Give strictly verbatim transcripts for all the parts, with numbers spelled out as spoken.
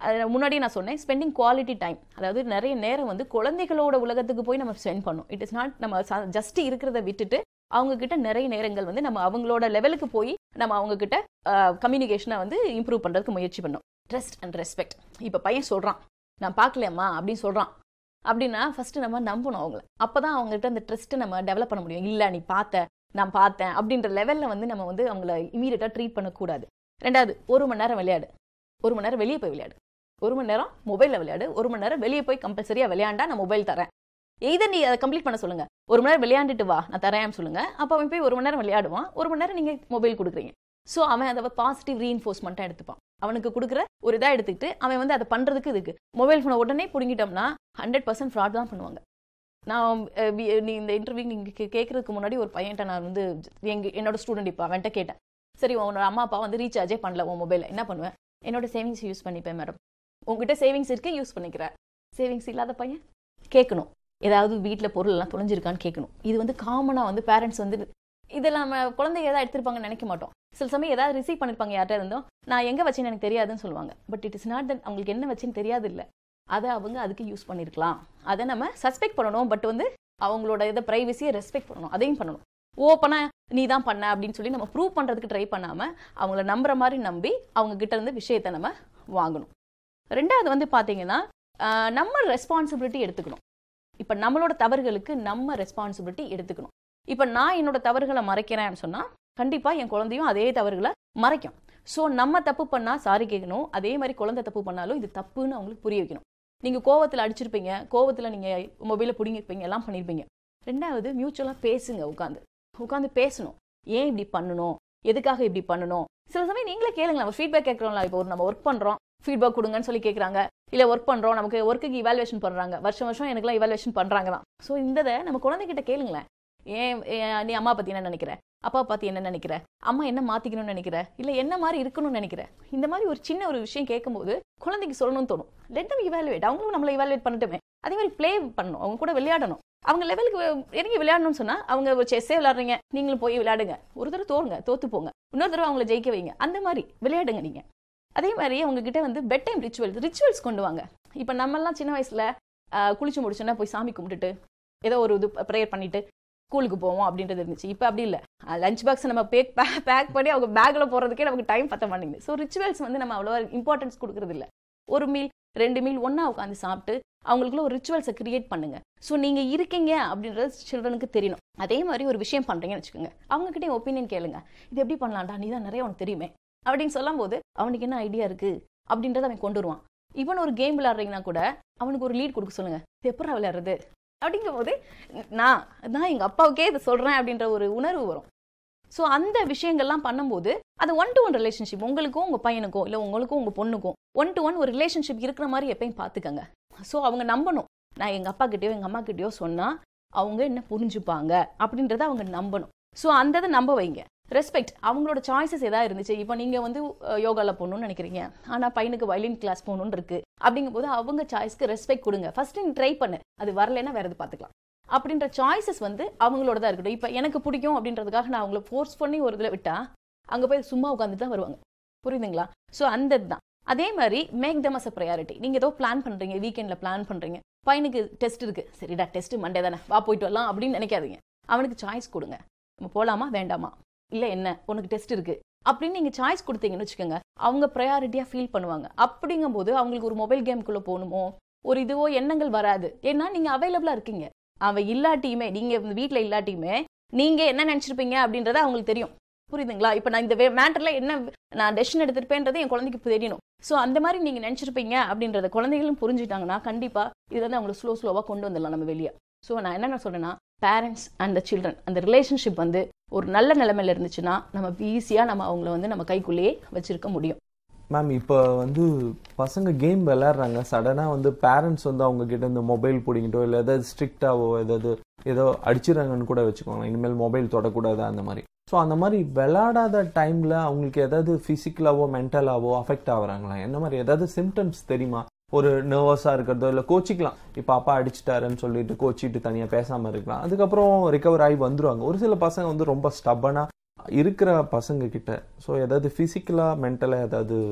முன்னாடியே நான் சொன்னேன், ஸ்பெண்டிங் குவாலிட்டி டைம், அதாவது நிறைய நேரம் வந்து குழந்தைகளோட உலகத்துக்கு போய் நம்ம ஸ்பெண்ட் பண்ணணும். இட் இஸ் நாட் நம்ம ஜஸ்ட் இருக்கிறத விட்டுட்டு அவங்க கிட்ட நிறைய நேரங்கள் வந்து நம்ம அவங்களோட லெவலுக்கு போய் நம்ம அவங்க கிட்ட கம்யூனிகேஷனை வந்து இம்ப்ரூவ் பண்றதுக்கு முயற்சி பண்ணணும். Trust and respect. இப்போ பையன் சொல்றான் நான் பார்க்கலையம்மா அப்படின்னு சொல்றான் அப்படின்னா ஃபர்ஸ்ட் நம்ம நம்பணும் அவங்கள. அப்பதான் அவங்ககிட்ட அந்த ட்ரஸ்ட்டை நம்ம டெவலப் பண்ண முடியும். இல்லை நீ பார்த்த நான் பார்த்தேன் அப்படின்ற லெவலில் வந்து நம்ம வந்து அவங்கள இமீடியட்டாக ட்ரீட் பண்ணக்கூடாது. ரெண்டாவது, ஒரு மணி நேரம் விளையாடு, ஒரு மணி நேரம் வெளியே போய் விளையாடு, ஒரு மணி நேரம் மொபைலில் விளையாடு, ஒரு மணி நேரம் வெளியே போய் கம்பல்சரியாக விளையாண்டா நான் மொபைல் தரேன். இதை நீ அதை கம்ப்ளீட் பண்ண சொல்லுங்க. ஒரு மணி நேரம் விளையாண்டுட்டு வா நான் தரேன் சொல்லுங்க. அப்போ அவன் போய் ஒரு மணி நேரம் விளையாடுவான், ஒரு மணி நேரம் நீங்கள் மொபைல் கொடுக்குறீங்க. ஸோ அவன் அதை பாசிட்டிவ் ரீஎன்ஃபோர்ஸ்மெண்ட்டாக எடுத்துப்பான். அவனுக்கு கொடுக்குற ஒரு இதாக எடுத்துக்கிட்டு அவன் வந்து அதை பண்ணுறதுக்கு இதுக்கு மொபைல் ஃபோனை உடனே பிடிங்கிட்டோம்னா ஹண்ட்ரட் பர்சன்ட் ஃப்ராட் தான் பண்ணுவாங்க. நான் நீ இந்த இன்டர்வியூ நீங்கள் கேட்கறதுக்கு முன்னாடி ஒரு பையன்ட்ட நான் வந்து எங்க என்னோட ஸ்டூடெண்ட் இப்போ அவன்கிட்ட கேட்டேன், சரி உன்னோட அம்மா அப்பா வந்து ரீசார்ஜே பண்ணல உன் மொபைலில் என்ன பண்ணுவேன்? என்னோட சேவிங்ஸ் யூஸ் பண்ணிப்பேன் மேடம். உங்ககிட்ட சேவிங்ஸ் இருக்கு யூஸ் பண்ணிக்கிற. சேவிங்ஸ் இல்லாத பையன் கேட்கணும், ஏதாவது வீட்டில் பொருள் எல்லாம் தொலைஞ்சிருக்கான்னு கேட்கணும். இது வந்து காமனாக வந்து பேரண்ட்ஸ் வந்து இதெல்லாம் நம்ம குழந்தைங்க ஏதாவது எடுத்திருப்பாங்கன்னு நினைக்க மாட்டோம். சில சமயம் ஏதாவது ரிசீவ் பண்ணிருப்பாங்க யார்கிட்ட இருந்தோம், நான் எங்கே வச்சேன்னு எனக்கு தெரியாதுன்னு சொல்லுவாங்க. But it is not that அவங்களுக்கு என்ன வச்சுன்னு தெரியாது இல்லை, அதை அவங்க அதுக்கு யூஸ் பண்ணியிருக்கலாம். அதை நம்ம சஸ்பெக்ட் பண்ணணும். பட் வந்து அவங்களோட இதை ப்ரைவசியை ரெஸ்பெக்ட் பண்ணணும், அதையும் பண்ணணும். ஓப்பனா நீ தான் பண்ண அப்படின்னு சொல்லி நம்ம ப்ரூவ் பண்ணுறதுக்கு ட்ரை பண்ணாமல் அவங்கள நம்புற மாதிரி நம்பி அவங்க கிட்ட இருந்து விஷயத்தை நம்ம வாங்கணும். ரெண்டாவது வந்து பார்த்தீங்கன்னா நம்ம ரெஸ்பான்சிபிலிட்டி எடுத்துக்கணும். இப்போ நம்மளோட தவறுகளுக்கு நம்ம ரெஸ்பான்சிபிலிட்டி எடுத்துக்கணும். இப்போ நான் என்னோட தவறுகளை மறைக்கிறேன்னு சொன்னால் கண்டிப்பாக என் குழந்தையும் அதே தவறுகளை மறைக்கும். ஸோ நம்ம தப்பு பண்ணால் சாரி கேட்கணும், அதே மாதிரி குழந்தை தப்பு பண்ணாலும் இது தப்புன்னு அவங்களுக்கு புரிய வைக்கணும். நீங்கள் கோவத்தில் அடிச்சிருப்பீங்க, கோவத்தில் நீங்கள் மொபைலை பிடிங்கிருப்பீங்க, எல்லாம் பண்ணியிருப்பீங்க. ரெண்டாவது மியூச்சுவலாக பேசுங்க, உட்காந்து உட்காந்து பேசணும். ஏன் இப்படி பண்ணணும், எதுக்காக இப்படி பண்ணணும். சில சமயம் நீங்களே கேளுங்களா, நம்ம ஃபீட்பேக் கேட்குறோம்ல. இப்போ ஒரு நம்ம ஒர்க் பண்ணுறோம், ஃபீட்பேக் கொடுங்கன்னு சொல்லி கேட்குறாங்க. இல்லை ஒர்க் பண்ணுறோம், நமக்கு ஒர்க்குக்கு இவாலுவேஷன் பண்ணுறாங்க, வருஷம் வருஷம் எனக்குலாம் இவாலுவேஷன் பண்ணுறாங்க தான். ஸோ இந்த நம்ம குழந்தைகிட்ட கேளுங்களேன், ஏன் நீ அம்மா பற்றி என்ன நினைக்கிற, அப்பா பற்றி என்ன நினைக்கிற, அம்மா என்ன மாற்றிக்கணும்னு நினைக்கிற, இல்லை என்ன மாதிரி இருக்கணும்னு நினைக்கிற. இந்த மாதிரி ஒரு சின்ன ஒரு விஷயம் கேட்கும்போது குழந்தைக்கு சொல்லணும்னு தோணும். லெட் தம் இவாலுவேட், அவங்களும் நம்மளை இவாலுவேட் பண்ணட்டுமே. அதே மாதிரி ப்ளே பண்ணணும், அவங்க கூட விளையாடணும். அவங்க லெவலுக்கு இறங்கி விளையாடணும்னு சொன்னால் அவங்க செஸ்ஸே விளையாடுறீங்க, நீங்களும் போய் விளையாடுங்க. ஒரு தடவை தோறுங்க, தோத்து போங்க, இன்னொரு தடவை அவங்களை ஜெயிக்க வைங்க. அந்த மாதிரி விளையாடுங்க நீங்கள். அதே மாதிரி அவங்ககிட்ட வந்து பெட் டைம் ரிச்சுவல்ஸ் ரிச்சுவல்ஸ் கொண்டு வாங்க. இப்போ நம்மெல்லாம் சின்ன வயசில் குளிச்சு முடிச்சோன்னா போய் சாமி கும்பிட்டுட்டு ஏதோ ஒரு இது ப்ரேயர் பண்ணிட்டு ஸ்கூலுக்கு போவோம் அப்படின்றது இருந்துச்சு. இப்போ அப்படி இல்லை. லஞ்ச் பாக்ஸ் நம்ம பேக் பேக் பண்ணி அவங்க பேக்கில் போகிறதுக்கே நமக்கு டைம் பத்த மாட்டேங்குது. ஸோ ரிச்சுவல்ஸ் வந்து நம்ம அவ்வளோ இம்பார்ட்டன்ஸ் கொடுக்குறது இல்லை. ஒரு மீல் ரெண்டு மீல் ஒன்றா உட்காந்து சாப்பிட்டு அவங்களுக்குள்ள ஒரு ரிச்சுவல்ஸை கிரியேட் பண்ணுங்க. ஸோ நீங்கள் இருக்கீங்க அப்படின்றது சில்ட்ரனுக்கு தெரியணும். அதே மாதிரி ஒரு விஷயம் பண்ணுறீங்கன்னு வச்சுக்கோங்க, அவங்ககிட்ட ஒப்பீனியன் கேளுங்க. இது எப்படி பண்ணலாம்டா, நீ தான் நிறைய உனக்கு தெரியுமே அப்படின்னு சொல்லும் போது அவனுக்கு என்ன ஐடியா இருக்குது அப்படின்றத அவன் கொண்டு வருவான். ஈவன் ஒரு கேம் விளையாடுறீங்கன்னா கூட அவனுக்கு ஒரு லீட் கொடுக்க சொல்லுங்க, எப்படா விளையாடுறது அப்படிங்கும் போது நான் நான் எங்கள் அப்பாவுக்கே இதை சொல்கிறேன் அப்படின்ற ஒரு உணர்வு வரும். ஸோ அந்த விஷயங்கள்லாம் பண்ணும்போது அது ஒன் டு ஒன் ரிலேஷன்ஷிப், உங்களுக்கும் உங்கள் பையனுக்கும் இல்லை உங்களுக்கும் உங்கள் பொண்ணுக்கும் ஒன் டு ஒன் ஒரு ரிலேஷன்ஷிப் இருக்கிற மாதிரி எப்பயும் பார்த்துக்கங்க. ஸோ அவங்க நம்பணும், நான் எங்கள் அப்பா கிட்டேயோ எங்கள் அம்மா கிட்டேயோ சொன்னால் அவங்க என்ன புரிஞ்சுப்பாங்க அப்படின்றத அவங்க நம்பணும். ஸோ அந்த இதை நம்ப வைங்க. ரெஸ்பெக்ட், அவங்களோட சாய்ஸஸ் எதாவது இருந்துச்சு. இப்போ நீங்கள் வந்து யோகாவில் போகணுன்னு நினைக்கிறீங்க, ஆனால் பையனுக்கு வயலின் கிளாஸ் போகணுன்னு இருக்கு அப்படிங்கும் போது அவங்க சாய்ஸ்க்கு ரெஸ்பெக்ட் கொடுங்க. ஃபர்ஸ்ட் நீ ட்ரை பண்ணு, அது வரலைன்னா வேற எது பார்த்துக்கலாம் அப்படின்ற சாய்ஸஸ் வந்து அவங்களோட தான் இருக்கட்டும். இப்போ எனக்கு பிடிக்கும் அப்படின்றதுக்காக நான் அவங்கள ஃபோர்ஸ் பண்ணி ஒரு இதில் விட்டா அங்கே போய் சும்மா உட்காந்துட்டு தான் வருவாங்க. புரியுதுங்களா? ஸோ அந்த இதுதான். அதே மாதிரி make them as a priority. நீங்கள் ஏதோ பிளான் பண்ணுறீங்க, வீக்கெண்டில் பிளான் பண்ணுறீங்க, பையனுக்கு டெஸ்ட் இருக்குது, சரிடா டெஸ்ட் மண்டே தானே வா போயிட்டு வரலாம் அப்படின்னு நினைக்காதீங்க. அவனுக்கு சாய்ஸ் கொடுங்க, நம்ம போகலாமா வேண்டாமா, இல்லை என்ன உனக்கு டெஸ்ட் இருக்குது அப்படின்னு நீங்கள் சாய்ஸ் கொடுத்தீங்கன்னு வச்சுக்கோங்க, அவங்க ப்ரையாரிட்டியாக ஃபீல் பண்ணுவாங்க. அப்படிங்கும் போது அவங்களுக்கு ஒரு மொபைல் கேமுக்குள்ளே போகணுமோ ஒரு இதுவோ எண்ணங்கள் வராது. ஏன்னா நீங்கள் அவைலபிளாக இருக்கீங்க. அவன் இல்லாட்டியுமே, நீங்கள் வீட்டில் இல்லாட்டியுமே நீங்கள் என்ன நினச்சிருப்பீங்க அப்படின்றத அவங்களுக்கு தெரியும். புரியுதுங்களா? இப்போ நான் இந்த மேட்டரில் என்ன நான் டெசிஷன் எடுத்திருப்பேன்றது என் குழந்தைக்கு தெரியணும். ஸோ அந்த மாதிரி நீங்கள் நினச்சிருப்பீங்க அப்படின்றத குழந்தைகளும் புரிஞ்சுட்டாங்கன்னா கண்டிப்பாக இது வந்து அவங்களை ஸ்லோ ஸ்லோவாக கொண்டு வந்துடலாம் நம்ம வெளியே. ஸோ நான் என்ன சொல்கிறேன்னா, பேரண்ட்ஸ் அண்ட் த சில்ட்ரன் அந்த ரிலேஷன்ஷிப் வந்து ஒரு நல்ல நிலைமையில் இருந்துச்சுன்னா நம்ம ஈஸியாக நம்ம அவங்கள வந்து நம்ம கைக்குள்ளேயே வச்சிருக்க முடியும். மேம், இப்போ வந்து பசங்க கேம் விளையாடுறாங்க, சடனாக வந்து பேரண்ட்ஸ் வந்து அவங்க கிட்ட இந்த மொபைல் பிடிங்கிட்டோ இல்லை ஏதாவது ஸ்ட்ரிக்டாவோ ஏதாவது ஏதோ அடிச்சிடறாங்கன்னு கூட வச்சுக்கோங்க, இனிமேல் மொபைல் தொடக்கூடாது அந்த மாதிரி. ஸோ அந்த மாதிரி விளையாடாத டைமில் அவங்களுக்கு ஏதாவது ஃபிசிக்கலாவோ மென்டலாவோ அஃபெக்ட் ஆகுறாங்களா? என்ன மாதிரி ஏதாவது சிம்டம்ஸ் தெரியுமா? ஒரு நர்வஸாக இருக்கிறதோ இல்லை கோச்சிக்கலாம், இப்போ அப்பா அடிச்சிட்டாருன்னு சொல்லிட்டு கோச்சிட்டு தனியாக பேசாமல் இருக்கலாம், அதுக்கப்புறம் ரிகவர் ஆகி வந்துடுவாங்க. ஒரு சில பசங்க வந்து ரொம்ப ஸ்டப்பனாக இருக்கிற பசங்க கிட்ட ஸோ ஏதாவது ஃபிசிக்கலாக மென்டலாக ஏதாவது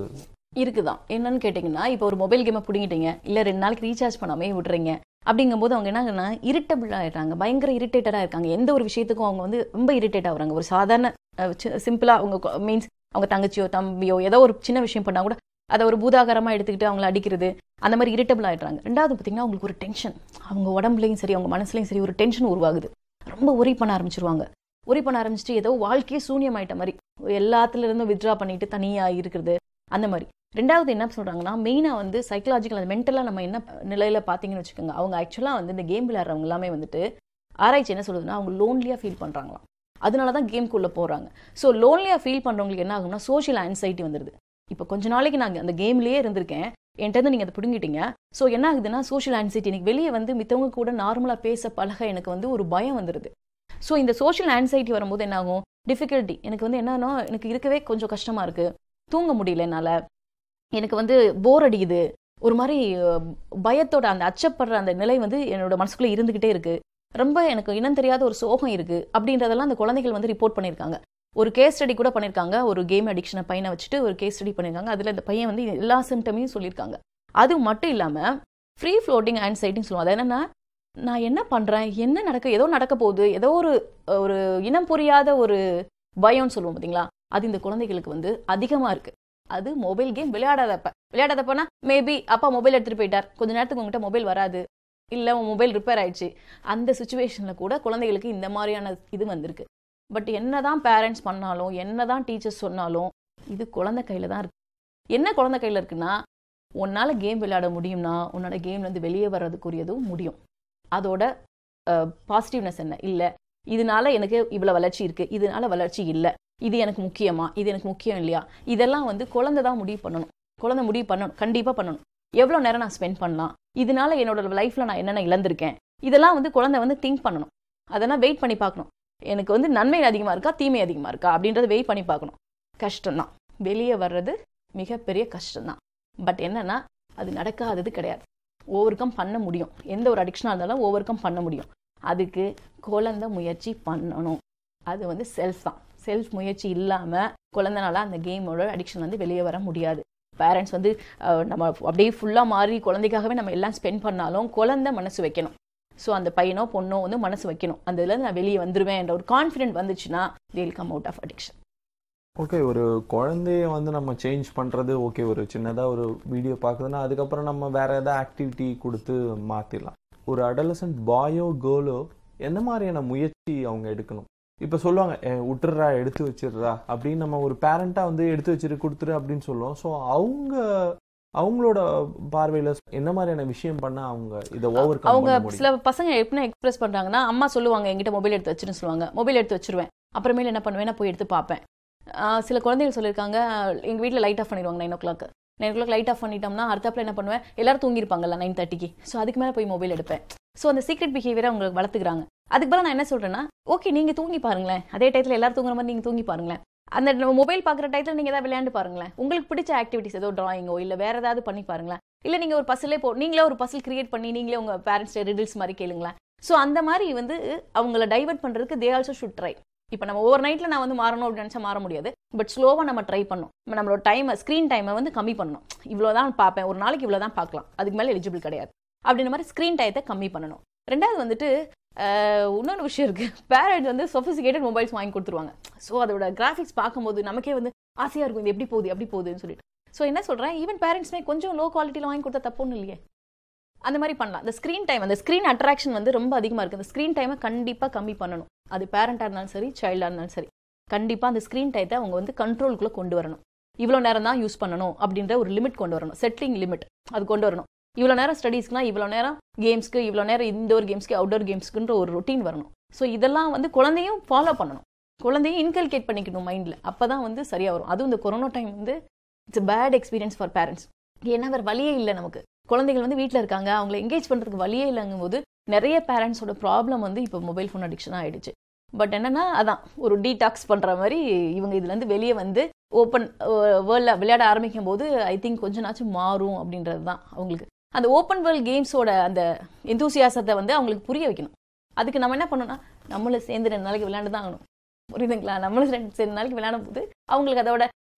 இருக்குதான். என்னன்னு கேட்டிங்கன்னா, இப்போ ஒரு மொபைல் கேமை பிடுங்கிட்டீங்க, இல்லை ரெண்டு நாளைக்கு ரீசார்ஜ் பண்ணாமே விடுறீங்க அப்படிங்கும்போது அவங்க என்ன இரிட்டபிள் ஆகிடுறாங்க, பயங்கர இரிட்டேட்டடாக இருக்காங்க. எந்த ஒரு விஷயத்துக்கும் அவங்க வந்து ரொம்ப இரிட்டேட் ஆகுறாங்க. ஒரு சாதாரண சிம்பிளாக அவங்க மீன்ஸ் அவங்க தங்கச்சியோ தம்பியோ ஏதோ ஒரு சின்ன விஷயம் பண்ணால் கூட அதை ஒரு பூதாகரமாக எடுத்துக்கிட்டு அவங்கள அடிக்கிறது, அந்த மாதிரி இரிட்டபிள் ஆகிடுறாங்க. ரெண்டாவது பார்த்தீங்கன்னா அவங்களுக்கு ஒரு டென்ஷன், அவங்க உடம்புலையும் சரி அவங்க மனசுலையும் சரி ஒரு டென்ஷன் உருவாகுது. ரொம்ப ஒரி பண்ண ஆரம்பிச்சிருவாங்க. ஒரி பண்ண ஆரம்பிச்சுட்டு ஏதோ வாழ்க்கையே சூன்யமாயிட்ட மாதிரி எல்லாத்துல இருந்தும் வித்ட்ரா பண்ணிட்டு தனியாக இருக்கிறது அந்த மாதிரி. ரெண்டாவது என்ன சொல்கிறாங்கன்னா, மெயினாக வந்து சைக்கலாஜிக்கல் அது மென்டலாக நம்ம என்ன நிலையில் பார்த்தீங்கன்னு வச்சுக்கோங்க, அவங்க ஆக்சுவலாக வந்து இந்த கேம் விளையாடுறவங்க எல்லாமே வந்துட்டு ஆராய்ச்சி என்ன சொல்லுதுன்னா அவங்க லோன்லியாக ஃபீல் பண்ணுறாங்களாம். அதனால தான் கேம்குள்ளே போகிறாங்க. ஸோ லோன்லியாக ஃபீல் பண்ணுறவங்களுக்கு என்ன ஆகும்னா சோஷியல் ஆன்சைட்டி வந்துடுது. இப்போ கொஞ்ச நாளைக்கு நான் அந்த கேம்லேயே இருந்திருக்கேன், என்கிட்ட நீங்கள் அதை பிடுங்கிட்டீங்க. ஸோ என்ன ஆகுதுன்னா சோஷியல் ஆன்சைட்டி, எனக்கு வெளியே வந்து மித்தவங்க கூட நார்மலாக பேச பழக எனக்கு வந்து ஒரு பயம் வந்துடுது. ஸோ இந்த சோஷியல் ஆன்சைட்டி வரும்போது என்ன ஆகும், டிஃபிகல்ட்டி எனக்கு வந்து என்னன்னா எனக்கு இருக்கவே கொஞ்சம் கஷ்டமாக இருக்குது, தூங்க முடியல என்னால், எனக்கு வந்து போர் அடிக்குது, ஒரு மாதிரி பயத்தோட அந்த அச்சப்படுற அந்த நிலை வந்து என்னோட மனசுக்குள்ளே இருந்துக்கிட்டே இருக்குது, ரொம்ப எனக்கு இனம் தெரியாத ஒரு சோகம் இருக்குது அப்படின்றதெல்லாம் அந்த குழந்தைகள் வந்து ரிப்போர்ட் பண்ணியிருக்காங்க. ஒரு கேஸ் ஸ்டடி கூட பண்ணியிருக்காங்க. ஒரு கேம் அடிக்ஷனை பையனை வச்சுட்டு ஒரு கேஸ் ஸ்டடி பண்ணியிருக்காங்க. அதில் இந்த பையன் வந்து எல்லா சிம்டமையும் சொல்லியிருக்காங்க. அது மட்டும் இல்லாமல் ஃப்ரீ ஃப்ளோட்டிங் ஆன்சைட்டின்னு சொல்லுவோம். அது என்னென்னா நான் என்ன பண்ணுறேன், என்ன நடக்க ஏதோ நடக்க போகுது, ஏதோ ஒரு ஒரு இனம் புரியாத ஒரு பயம்னு சொல்லுவோம் பார்த்தீங்களா, அது இந்த குழந்தைகளுக்கு வந்து அதிகமாக இருக்குது. அது மொபைல் கேம் விளையாடாதப்ப விளையாடாதப்பனா மேபி அப்பா மொபைல் எடுத்துகிட்டு போயிட்டார், கொஞ்ச நேரத்துக்கு உங்ககிட்ட மொபைல் வராது, இல்லை உன் மொபைல் ரிப்பேர் ஆயிடுச்சு, அந்த சுச்சுவேஷனில் கூட குழந்தைகளுக்கு இந்த மாதிரியான இது வந்திருக்கு. பட் என்ன தான் பேரண்ட்ஸ் பண்ணாலும் என்ன தான் டீச்சர்ஸ் சொன்னாலும் இது குழந்தை கையில் தான் இருக்குது. என்ன குழந்தை கையில் இருக்குன்னா, உன்னால் கேம் விளையாட முடியும்னா உன்னோட கேம்லேருந்து வெளியே வர்றதுக்குரியதும் முடியும். அதோட பாசிட்டிவ்னஸ் என்ன, இல்லை இதனால எனக்கு இவ்வளோ வளர்ச்சி இருக்குது, இதனால வளர்ச்சி இல்லை, இது எனக்கு முக்கியமா, இது எனக்கு முக்கியம் இல்லையா, இதெல்லாம் வந்து குழந்தை தான் முடிவு பண்ணணும். குழந்தை முடிவு பண்ணணும், கண்டிப்பாக பண்ணணும். எவ்வளோ நேரம் நான் ஸ்பெண்ட் பண்ணலாம், இதனால என்னோட லைஃப்பில் நான் என்னென்ன இழந்திருக்கேன், இதெல்லாம் வந்து குழந்தை வந்து திங்க் பண்ணணும். அதெல்லாம் வெயிட் பண்ணி பார்க்கணும். எனக்கு வந்து நன்மை அதிகமாக இருக்கா தீமை அதிகமாக இருக்கா அப்படின்றத வெயிட் பண்ணி பார்க்கணும். கஷ்டம்தான், வெளியே வர்றது மிகப்பெரிய கஷ்டம்தான். பட் என்னன்னா அது நடக்காதது கிடையாது, ஓவர் கம் பண்ண முடியும். எந்த ஒரு அடிக்ஷனாக இருந்தாலும் ஓவர் கம் பண்ண முடியும். அதுக்கு குழந்தை முயற்சி பண்ணணும். அது வந்து செல்ஃப் தான். செல்ஃப் முயற்சி இல்லாமல் குழந்தைனால அந்த கேமோட அடிக்ஷன் வந்து வெளியே வர முடியாது. பேரண்ட்ஸ் வந்து நம்ம அப்படியே ஃபுல்லாக மாறி குழந்தைக்காகவே நம்ம எல்லாம் ஸ்பெண்ட் பண்ணாலும் குழந்தை மனசு வைக்கணும். ஸோ அந்த பையனோ பொண்ணோ வந்து மனசு வைக்கணும், அந்த இதுலேருந்து நான் வெளியே வந்துடுவேன் என்ற ஒரு கான்ஃபிடென்ட் வந்துச்சுன்னா they will come out of addiction. Okay, ஒரு குழந்தைய வந்து நம்ம சேஞ்ச் பண்ணுறது ஓகே, ஒரு சின்னதாக ஒரு வீடியோ பார்க்குதுன்னா அதுக்கப்புறம் நம்ம வேறு ஏதாவது ஆக்டிவிட்டி கொடுத்து மாற்றிடலாம். ஒரு அடலசன்ட் பாயோ கேர்ளோ எந்த மாதிரியான முயற்சி அவங்க எடுக்கணும்? இப்போ சொல்லுவாங்க விட்டுறா எடுத்து வச்சிடுறா அப்படின்னு, நம்ம ஒரு பேரண்ட்டாக வந்து எடுத்து வச்சுட்டு கொடுத்துரு அப்படின்னு சொல்லுவோம். ஸோ அவங்க அவங்களோட பார்வையில் என்ன மாதிரியான விஷயம் பண்ணால் அவங்க இதை ஓவர் கம் அவங்க சில பசங்க எப்படி எக்ஸ்பிரஸ் பண்ணுறாங்கன்னா, அம்மா சொல்லுவாங்க என்கிட்ட மொபைல் எடுத்து வச்சுன்னு சொல்லுவாங்க, மொபைல் எடுத்து வச்சிருவேன், அப்புறமேல என்ன பண்ணுவேன் போய் எடுத்து பார்ப்பேன். சில குழந்தைகள் சொல்லியிருக்காங்க எங்கள் வீட்டில் லைட் ஆஃப் பண்ணிடுவாங்க நைன் ஓ கிளாக் நைன் ஓ கிளாக் லைட் ஆஃப் பண்ணிட்டோம்னா அடுத்தாப்பில் என்ன பண்ணுவேன், எல்லாரும் தூங்கியிருப்பாங்கல்ல நைன் தேர்ட்டிக்கு, ஸோ அதுக்கு மேலே போய் மொபைல் எடுப்பேன். ஸோ அந்த சீக்ரெட் பிஹேவியரை அவங்க வளர்த்துக்கிறாங்க. அதுக்கு பதிலாக நான் என்ன சொல்கிறேன்னா, ஓகே நீங்கள் தூங்கி பாருங்களேன், அதே டயத்தில் எல்லாரும் தூங்குற மாதிரி நீங்கள் தூங்கி பாருங்களேன், அந்த மொபைல் பார்க்குற டயத்தில் நீங்கள் ஏதாவது விளையாண்டு பாருங்களேன், உங்களுக்கு பிடிச்ச ஆக்டிவிட்டிஸ் ஏதோ டிராயிங்கோ இல்லை வேறு ஏதாவது பண்ணி பாருங்களேன், இல்லை நீங்கள் ஒரு பசிலே போ நீங்களே ஒரு பசில் கிரியேட் பண்ணி நீங்களே உங்கள் பேரண்ட்ஸ் ரிடில்ஸ் மாதிரி கேளுங்களேன். ஸோ அந்த மாதிரி வந்து அவங்கள டைவர்ட் பண்ணுறதுக்கு தே ஆல்சோ ஷுட் ட்ரை. இப்போ நம்ம ஓவர் நைட்டில் நான் வந்து மாறணும் அப்படின்னு நினச்சா மாற முடியாது, பட் ஸ்லோவாக நம்ம ட்ரை பண்ணணும். நம்மளோட டைமை ஸ்க்ரீன் டைமை வந்து கம்மி பண்ணணும். இவ்வளோ தான் பார்ப்பேன், ஒரு நாளைக்கு இவ்வளோ தான் பார்க்கலாம், அதுக்கு மேலே எலிஜிபிள் கிடையாது அப்படின்ற மாதிரி ஸ்க்ரீன் டயத்தை கம்மி பண்ணணும். ரெண்டாவது வந்துட்டு இன்னொன்று விஷயம் இருக்குது, பேரண்ட்ஸ் வந்து சொஃபிஸ்டிகேட்டட் மொபைல்ஸ் வாங்கி கொடுத்துருவாங்க. ஸோ அதோட கிராஃபிக்ஸ் பார்க்கும்போது நமக்கே வந்து ஆசையாக இருக்கும், இது எப்படி போகுது எப்படி போகுதுன்னு சொல்லிட்டு. ஸோ என்ன சொல்கிறேன், ஈவன் பேரண்ட்ஸ்மே கொஞ்சம் லோ குவாலிட்டியில் வாங்கி கொடுத்தா தப்புன்னு இல்லையே, அந்த மாதிரி பண்ணலாம். அந்த ஸ்க்ரீன் டைம், அந்த ஸ்க்ரீன் அட்ராக்ஷன் வந்து ரொம்ப அதிகமாக இருக்குது. அந்த ஸ்க்ரீன் டைமை கண்டிப்பாக கம்மி பண்ணணும். அது பேரண்டாக இருந்தாலும் சரி சைல்டாக இருந்தாலும் சரி, கண்டிப்பாக அந்த ஸ்க்ரீன் டைத்தை அவங்க வந்து கண்ட்ரோலுக்குள்ளே கொண்டு வரணும். இவ்வளோ நேரம் தான் யூஸ் பண்ணணும் அப்படின்ற ஒரு லிமிட் கொண்டு வரணும், செட்டிங் லிமிட் அது கொண்டு வரணும். இவ்வளோ நேரம் ஸ்டடீஸ்க்குனா இவ்வளோ நேரம் கேம்ஸ்க்கு, இவ்வளோ நேரம் இன்டோர் கேம்ஸ்க்கு அவுட்டோர் கேம்ஸ்க்குன்ற ஒரு ரொட்டீன் வரணும். ஸோ இதெல்லாம் வந்து குழந்தையும் ஃபாலோ பண்ணணும், குழந்தையும் இன்கல்கேட் பண்ணிக்கணும் மைண்டில், அப்போ தான் வந்து சரியாக வரும். அதுவும் இந்த கொரோனா டைம் வந்து it's bad experience for parents. ஏன்னா வேறு வழியே இல்லை நமக்கு, குழந்தைகள் வந்து வீட்டில் இருக்காங்க, அவங்கள என்கேஜ் பண்ணுறதுக்கு வழியே இல்லைங்கும் போது நிறைய பேரண்ட்ஸோட ப்ராப்ளம் வந்து இப்போ மொபைல் ஃபோன் அடிக்ஷனாக ஆகிடுச்சு. பட் என்னென்னா அதான் ஒரு டீடாக்ஸ் பண்ணுற மாதிரி இவங்க இதுலேருந்து வெளியே வந்து ஓப்பன் வேர்ல்டில் விளையாட ஆரம்பிக்கும் போது ஐ திங்க் கொஞ்ச நாச்சும் மாறும் அப்படின்றது தான் அவங்களுக்கு. அந்த ஓப்பன் வேர்ல்ட் கேம்ஸோட அந்த எந்தூசியாசத்தை வந்து அவங்களுக்கு புரிய வைக்கணும். அதுக்கு நம்ம என்ன பண்ணணும்னா, நம்மளும் சேர்ந்து ரெண்டு நாளைக்கு விளையாண்டு தான் ஆகணும், புரியுதுங்களா? நம்மளும் ரெண்டு ரெண்டு நாளைக்கு விளையாடும் போது அவங்களுக்கு அதோட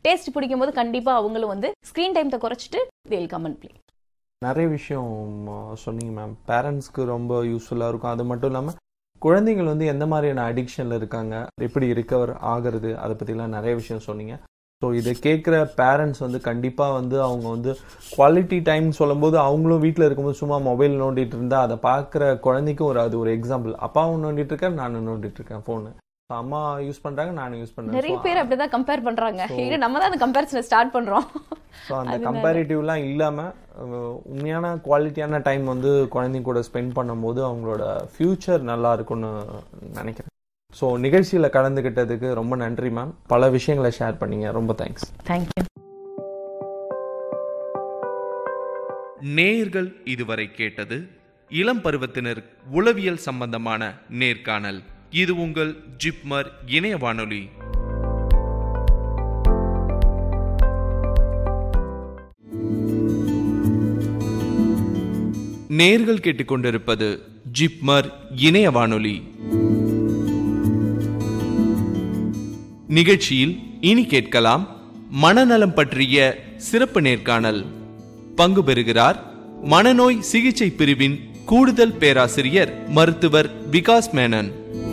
டேஸ்ட் பிடிக்கும் போது கண்டிப்பாக அவங்களும் வந்து ஸ்க்ரீன் டைத்தை குறைச்சிட்டு they'll come and play. நிறைய விஷயம் சொன்னீங்க மேம். பேரண்ட்ஸ்க்கு ரொம்ப யூஸ்ஃபுல்லாக இருக்கும். அது மட்டும் இல்லாமல் குழந்தைகள் வந்து எந்த மாதிரியான அடிக்ஷனில் இருக்காங்க, எப்படி ரிகவர் ஆகிறது, அதை பற்றிலாம் நிறைய விஷயம் சொன்னீங்க. ஸோ இதை கேட்குற பேரண்ட்ஸ் வந்து கண்டிப்பாக வந்து அவங்க வந்து குவாலிட்டி டைம் சொல்லும்போது அவங்களும் வீட்டில் இருக்கும்போது சும்மா மொபைல் நோண்டிட்டு இருந்தால் அதை பார்க்குற குழந்தைக்கும் ஒரு அது ஒரு எக்ஸாம்பிள். அப்பாவும் நோண்டிட்டு இருக்கேன், நானும் நோண்டிட்டு இருக்கேன் ஃபோனு. அம்மா யூஸ் பண்றாங்க, நானும் யூஸ் பண்றேன். நிறைய பேர் அப்படிதான் கம்பேர் பண்றாங்க. இது நம்ம தான் அந்த கம்பேரிசனை ஸ்டார்ட் பண்றோம். ஸோ அந்த கம்பேரிட்டிவ்லாம் இல்லாம உண்மையான குவாலிட்டியான டைம் வந்து குழந்தைங்க கூட ஸ்பெண்ட் பண்ணும்போது அவங்களோட ஃபியூச்சர் நல்லா இருக்கும்னு நினைக்கிறேன். ஸோ நிகழ்ச்சியில் கலந்துக்கிட்டதுக்கு ரொம்ப நன்றி மேம். பல விஷயங்களை ஷேர் பண்ணீங்க. ரொம்ப தேங்க்ஸ். தேங்க்யூ. நேயர்கள் இதுவரை கேட்டது இளம் பருவத்தினர் உளவியல் சம்பந்தமான நேர்காணல். இது உங்கள் ஜிப்மர் இணைய வானொலி. நேர்கள் கேட்டுக்கொண்டிருப்பது ஜிப்மர் இணைய வானொலி. நிகழ்ச்சியில் இனி கேட்கலாம் மனநலம் பற்றிய சிறப்பு நேர்காணல். பங்கு பெறுகிறார் மனநோய் சிகிச்சை பிரிவின் கூடுதல் பேராசிரியர் மருத்துவர் விகாஸ் மேனன்.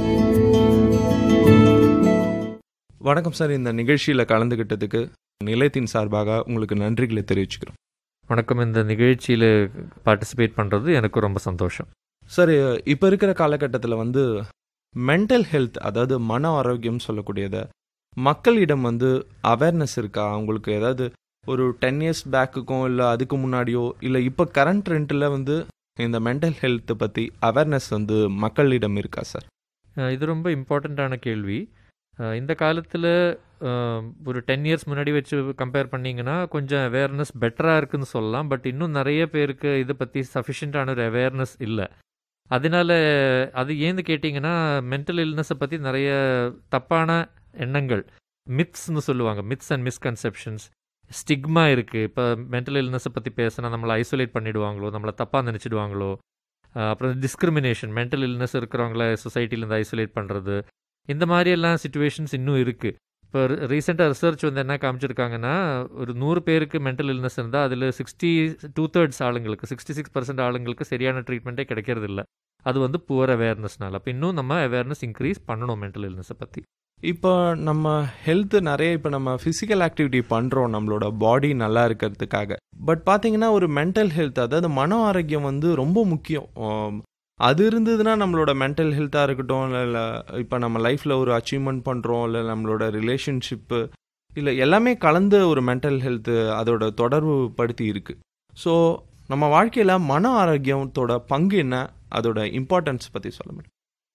வணக்கம் சார். இந்த நிகழ்ச்சியில் கலந்துக்கிட்டதுக்கு நிலையத்தின் சார்பாக உங்களுக்கு நன்றிகளை தெரிவிச்சுக்கிறோம். வணக்கம். இந்த நிகழ்ச்சியில் பார்ட்டிசிபேட் பண்ணுறது எனக்கு ரொம்ப சந்தோஷம். சார், இப்போ இருக்கிற காலகட்டத்தில் வந்து மென்டல் ஹெல்த், அதாவது மன ஆரோக்கியம் சொல்லக்கூடியதை மக்களிடம் வந்து அவேர்னஸ் இருக்கா? அவங்களுக்கு ஏதாவது ஒரு டென் இயர்ஸ் பேக்குக்கும் இல்லை அதுக்கு முன்னாடியோ இல்லை இப்போ கரண்ட் ட்ரெண்டில் வந்து இந்த மென்டல் ஹெல்த்தை பற்றி அவேர்னஸ் வந்து மக்களிடம் இருக்கா சார்? இது ரொம்ப இம்பார்ட்டண்ட்டான கேள்வி. இந்த காலத்தில் ஒரு டென் இயர்ஸ் முன்னாடி வச்சு கம்பேர் பண்ணிங்கன்னா கொஞ்சம் அவேர்னஸ் பெட்டராக இருக்குதுன்னு சொல்லலாம். பட் இன்னும் நிறைய பேருக்கு இதை பற்றி சஃபிஷியண்ட்டான ஒரு அவேர்னஸ் இல்லை. அதனால அது ஏன்னு கேட்டிங்கன்னா மென்டல் இல்னஸை பற்றி நிறைய தப்பான எண்ணங்கள், மித்ஸ்ன்னு சொல்லுவாங்க, மித்ஸ் அண்ட் மிஸ்கன்செப்ஷன்ஸ், ஸ்டிக்மா இருக்குது. இப்போ மென்டல் இல்னஸை பற்றி பேசினா நம்மளை ஐசோலேட் பண்ணிவிடுவாங்களோ, நம்மளை தப்பாக நினச்சிடுவாங்களோ. அப்புறம் டிஸ்கிரிமினேஷன், மென்டல் இல்னஸ் இருக்கிறவங்கள சொசைட்டிலேருந்து ஐசோலேட் பண்ணுறது, இந்த மாதிரியெல்லாம் சுச்சுவேஷன்ஸ் இன்னும் இருக்குது. இப்போ ரீசெண்டாக ரிசர்ச் வந்து என்ன காமிச்சிருக்காங்கன்னா, ஒரு நூறு பேருக்கு மென்டல் இல்னஸ் இருந்தால் அதில் சிக்ஸ்டி டூ தேர்ட்ஸ் ஆளுங்களுக்கு, சிக்ஸ்டி சிக்ஸ் பர்சன்ட் ஆளுங்களுக்கு சரியான ட்ரீட்மெண்ட்டே கிடைக்கிறது இல்லை. அது வந்து புவர் அவேர்னஸ்னால. அப்போ இன்னும் நம்ம அவேர்னஸ் இன்க்ரீஸ் பண்ணணும் மென்டல் இல்னஸை பற்றி. இப்போ நம்ம ஹெல்த்து நிறைய இப்போ நம்ம ஃபிசிக்கல் ஆக்டிவிட்டி பண்ணுறோம் நம்மளோட பாடி நல்லா இருக்கிறதுக்காக. பட் பார்த்தீங்கன்னா ஒரு மென்டல் ஹெல்த், அதாவது மன ஆரோக்கியம் வந்து ரொம்ப முக்கியம். அது இருந்ததுன்னா நம்மளோட மென்டல் ஹெல்த்தாக இருக்கட்டும், இல்லை இல்லை இப்போ நம்ம லைஃப்பில் ஒரு அச்சீவ்மெண்ட் பண்ணுறோம், இல்லை நம்மளோட ரிலேஷன்ஷிப்பு, இல்லை எல்லாமே கலந்து ஒரு மென்டல் ஹெல்த்து அதோட தொடர்பு படுத்தி இருக்குது. ஸோ நம்ம வாழ்க்கையில் மன ஆரோக்கியத்தோட பங்கு என்ன, அதோட இம்பார்ட்டன்ஸ் பற்றி சொல்ல முடியும்?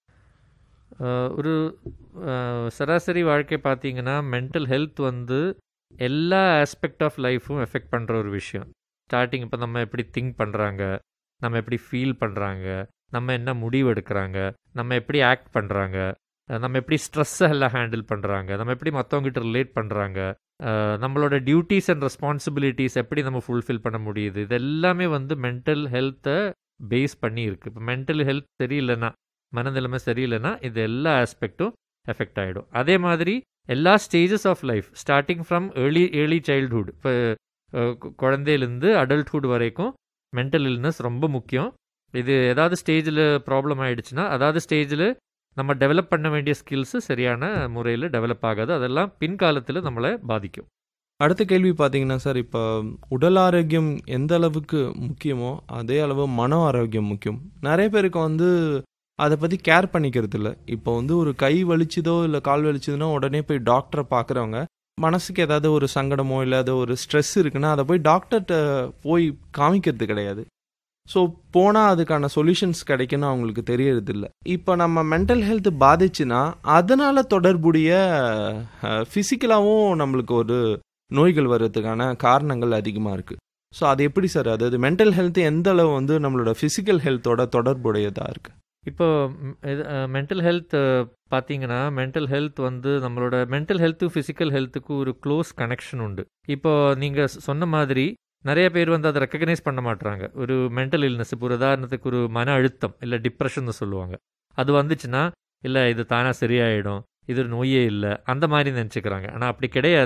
ஒரு சராசரி வாழ்க்கை பார்த்தீங்கன்னா மென்டல் ஹெல்த் வந்து எல்லா ஆஸ்பெக்ட் ஆஃப் லைஃப்பும் எஃபெக்ட் பண்ணுற ஒரு விஷயம். ஸ்டார்டிங் இப்போ நம்ம எப்படி திங்க் பண்ணுறாங்க, நம்ம எப்படி ஃபீல் பண்ணுறாங்க, நம்ம என்ன முடிவு எடுக்கிறாங்க, நம்ம எப்படி ஆக்ட் பண்ணுறாங்க, நம்ம எப்படி ஸ்ட்ரெஸ்ஸை எல்லாம் ஹேண்டில் பண்ணுறாங்க, நம்ம எப்படி மற்றவங்ககிட்ட ரிலேட் பண்ணுறாங்க, நம்மளோட டியூட்டிஸ் அண்ட் ரெஸ்பான்சிபிலிட்டிஸ் எப்படி நம்ம ஃபுல்ஃபில் பண்ண முடியுது, இது எல்லாமே வந்து மென்டல் ஹெல்த்தை பேஸ் பண்ணி இருக்குது. இப்போ மென்டல் ஹெல்த் சரியில்லைன்னா, மனநிலைமை சரியில்லைன்னா இது எல்லா ஆஸ்பெக்டும் எஃபெக்ட் ஆகிடும். அதே மாதிரி எல்லா stages of life, starting from early early childhood, இப்போ குழந்தையிலேருந்து அடல்ட்ஹுட் வரைக்கும் மென்டல் இல்னஸ் ரொம்ப முக்கியம். இது ஏதாவது ஸ்டேஜில் ப்ராப்ளம் ஆகிடுச்சுன்னா, அதாவது ஸ்டேஜில் நம்ம டெவலப் பண்ண வேண்டிய ஸ்கில்ஸு சரியான முறையில் டெவலப் ஆகாது. அதெல்லாம் பின்காலத்தில் நம்மளை பாதிக்கும். அடுத்த கேள்வி பார்த்தீங்கன்னா சார், இப்போ உடல் ஆரோக்கியம் எந்த அளவுக்கு முக்கியமோ அதே அளவு மன ஆரோக்கியம் முக்கியம். நிறைய பேருக்கு வந்து அதை பற்றி கேர் பண்ணிக்கிறது இல்லை. இப்போ வந்து ஒரு கை வலிச்சுதோ இல்லை கால் வலிச்சுதுன்னா உடனே போய் டாக்டரை பார்க்குறவங்க, மனசுக்கு ஏதாவது ஒரு சங்கடமோ இல்லை அது ஒரு ஸ்ட்ரெஸ் இருக்குன்னா அதை போய் டாக்டர்கிட்ட போய் காமிக்கிறது கிடையாது. ஸோ போனால் அதுக்கான சொல்யூஷன்ஸ் கிடைக்குன்னு அவங்களுக்கு தெரியறது இல்லை. இப்போ நம்ம மென்டல் ஹெல்த் பாதிச்சுன்னா அதனால் தொடர்புடைய ஃபிசிக்கலாகவும் நம்மளுக்கு ஒரு நோய்கள் வர்றதுக்கான காரணங்கள் அதிகமாக இருக்குது. ஸோ அது எப்படி சார், அதாவது மென்டல் ஹெல்த் எந்த அளவு வந்து நம்மளோட ஃபிசிக்கல் ஹெல்த்தோட தொடர்புடையதாக இருக்குது? இப்போ மென்டல் ஹெல்த் பார்த்தீங்கன்னா, மென்டல் ஹெல்த் வந்து நம்மளோட மென்டல் ஹெல்த்து ஃபிசிக்கல் ஹெல்த்துக்கு ஒரு க்ளோஸ் கனெக்ஷன் உண்டு. இப்போ நீங்கள் சொன்ன மாதிரி நிறைய பேர் வந்து அதை ரெக்கக்னைஸ் பண்ண மாட்டுறாங்க. ஒரு மென்டல் இல்னஸ், இப்போ ஒரு உதாரணத்துக்கு ஒரு மன அழுத்தம் இல்லை டிப்ரெஷன் சொல்லுவாங்க, அது வந்துச்சுன்னா இல்லை இது தானாக சரியாயிடும், இது ஒரு நோயே இல்லை, அந்த மாதிரி நினச்சிக்கிறாங்க. ஆனால் அப்படி கிடையாது.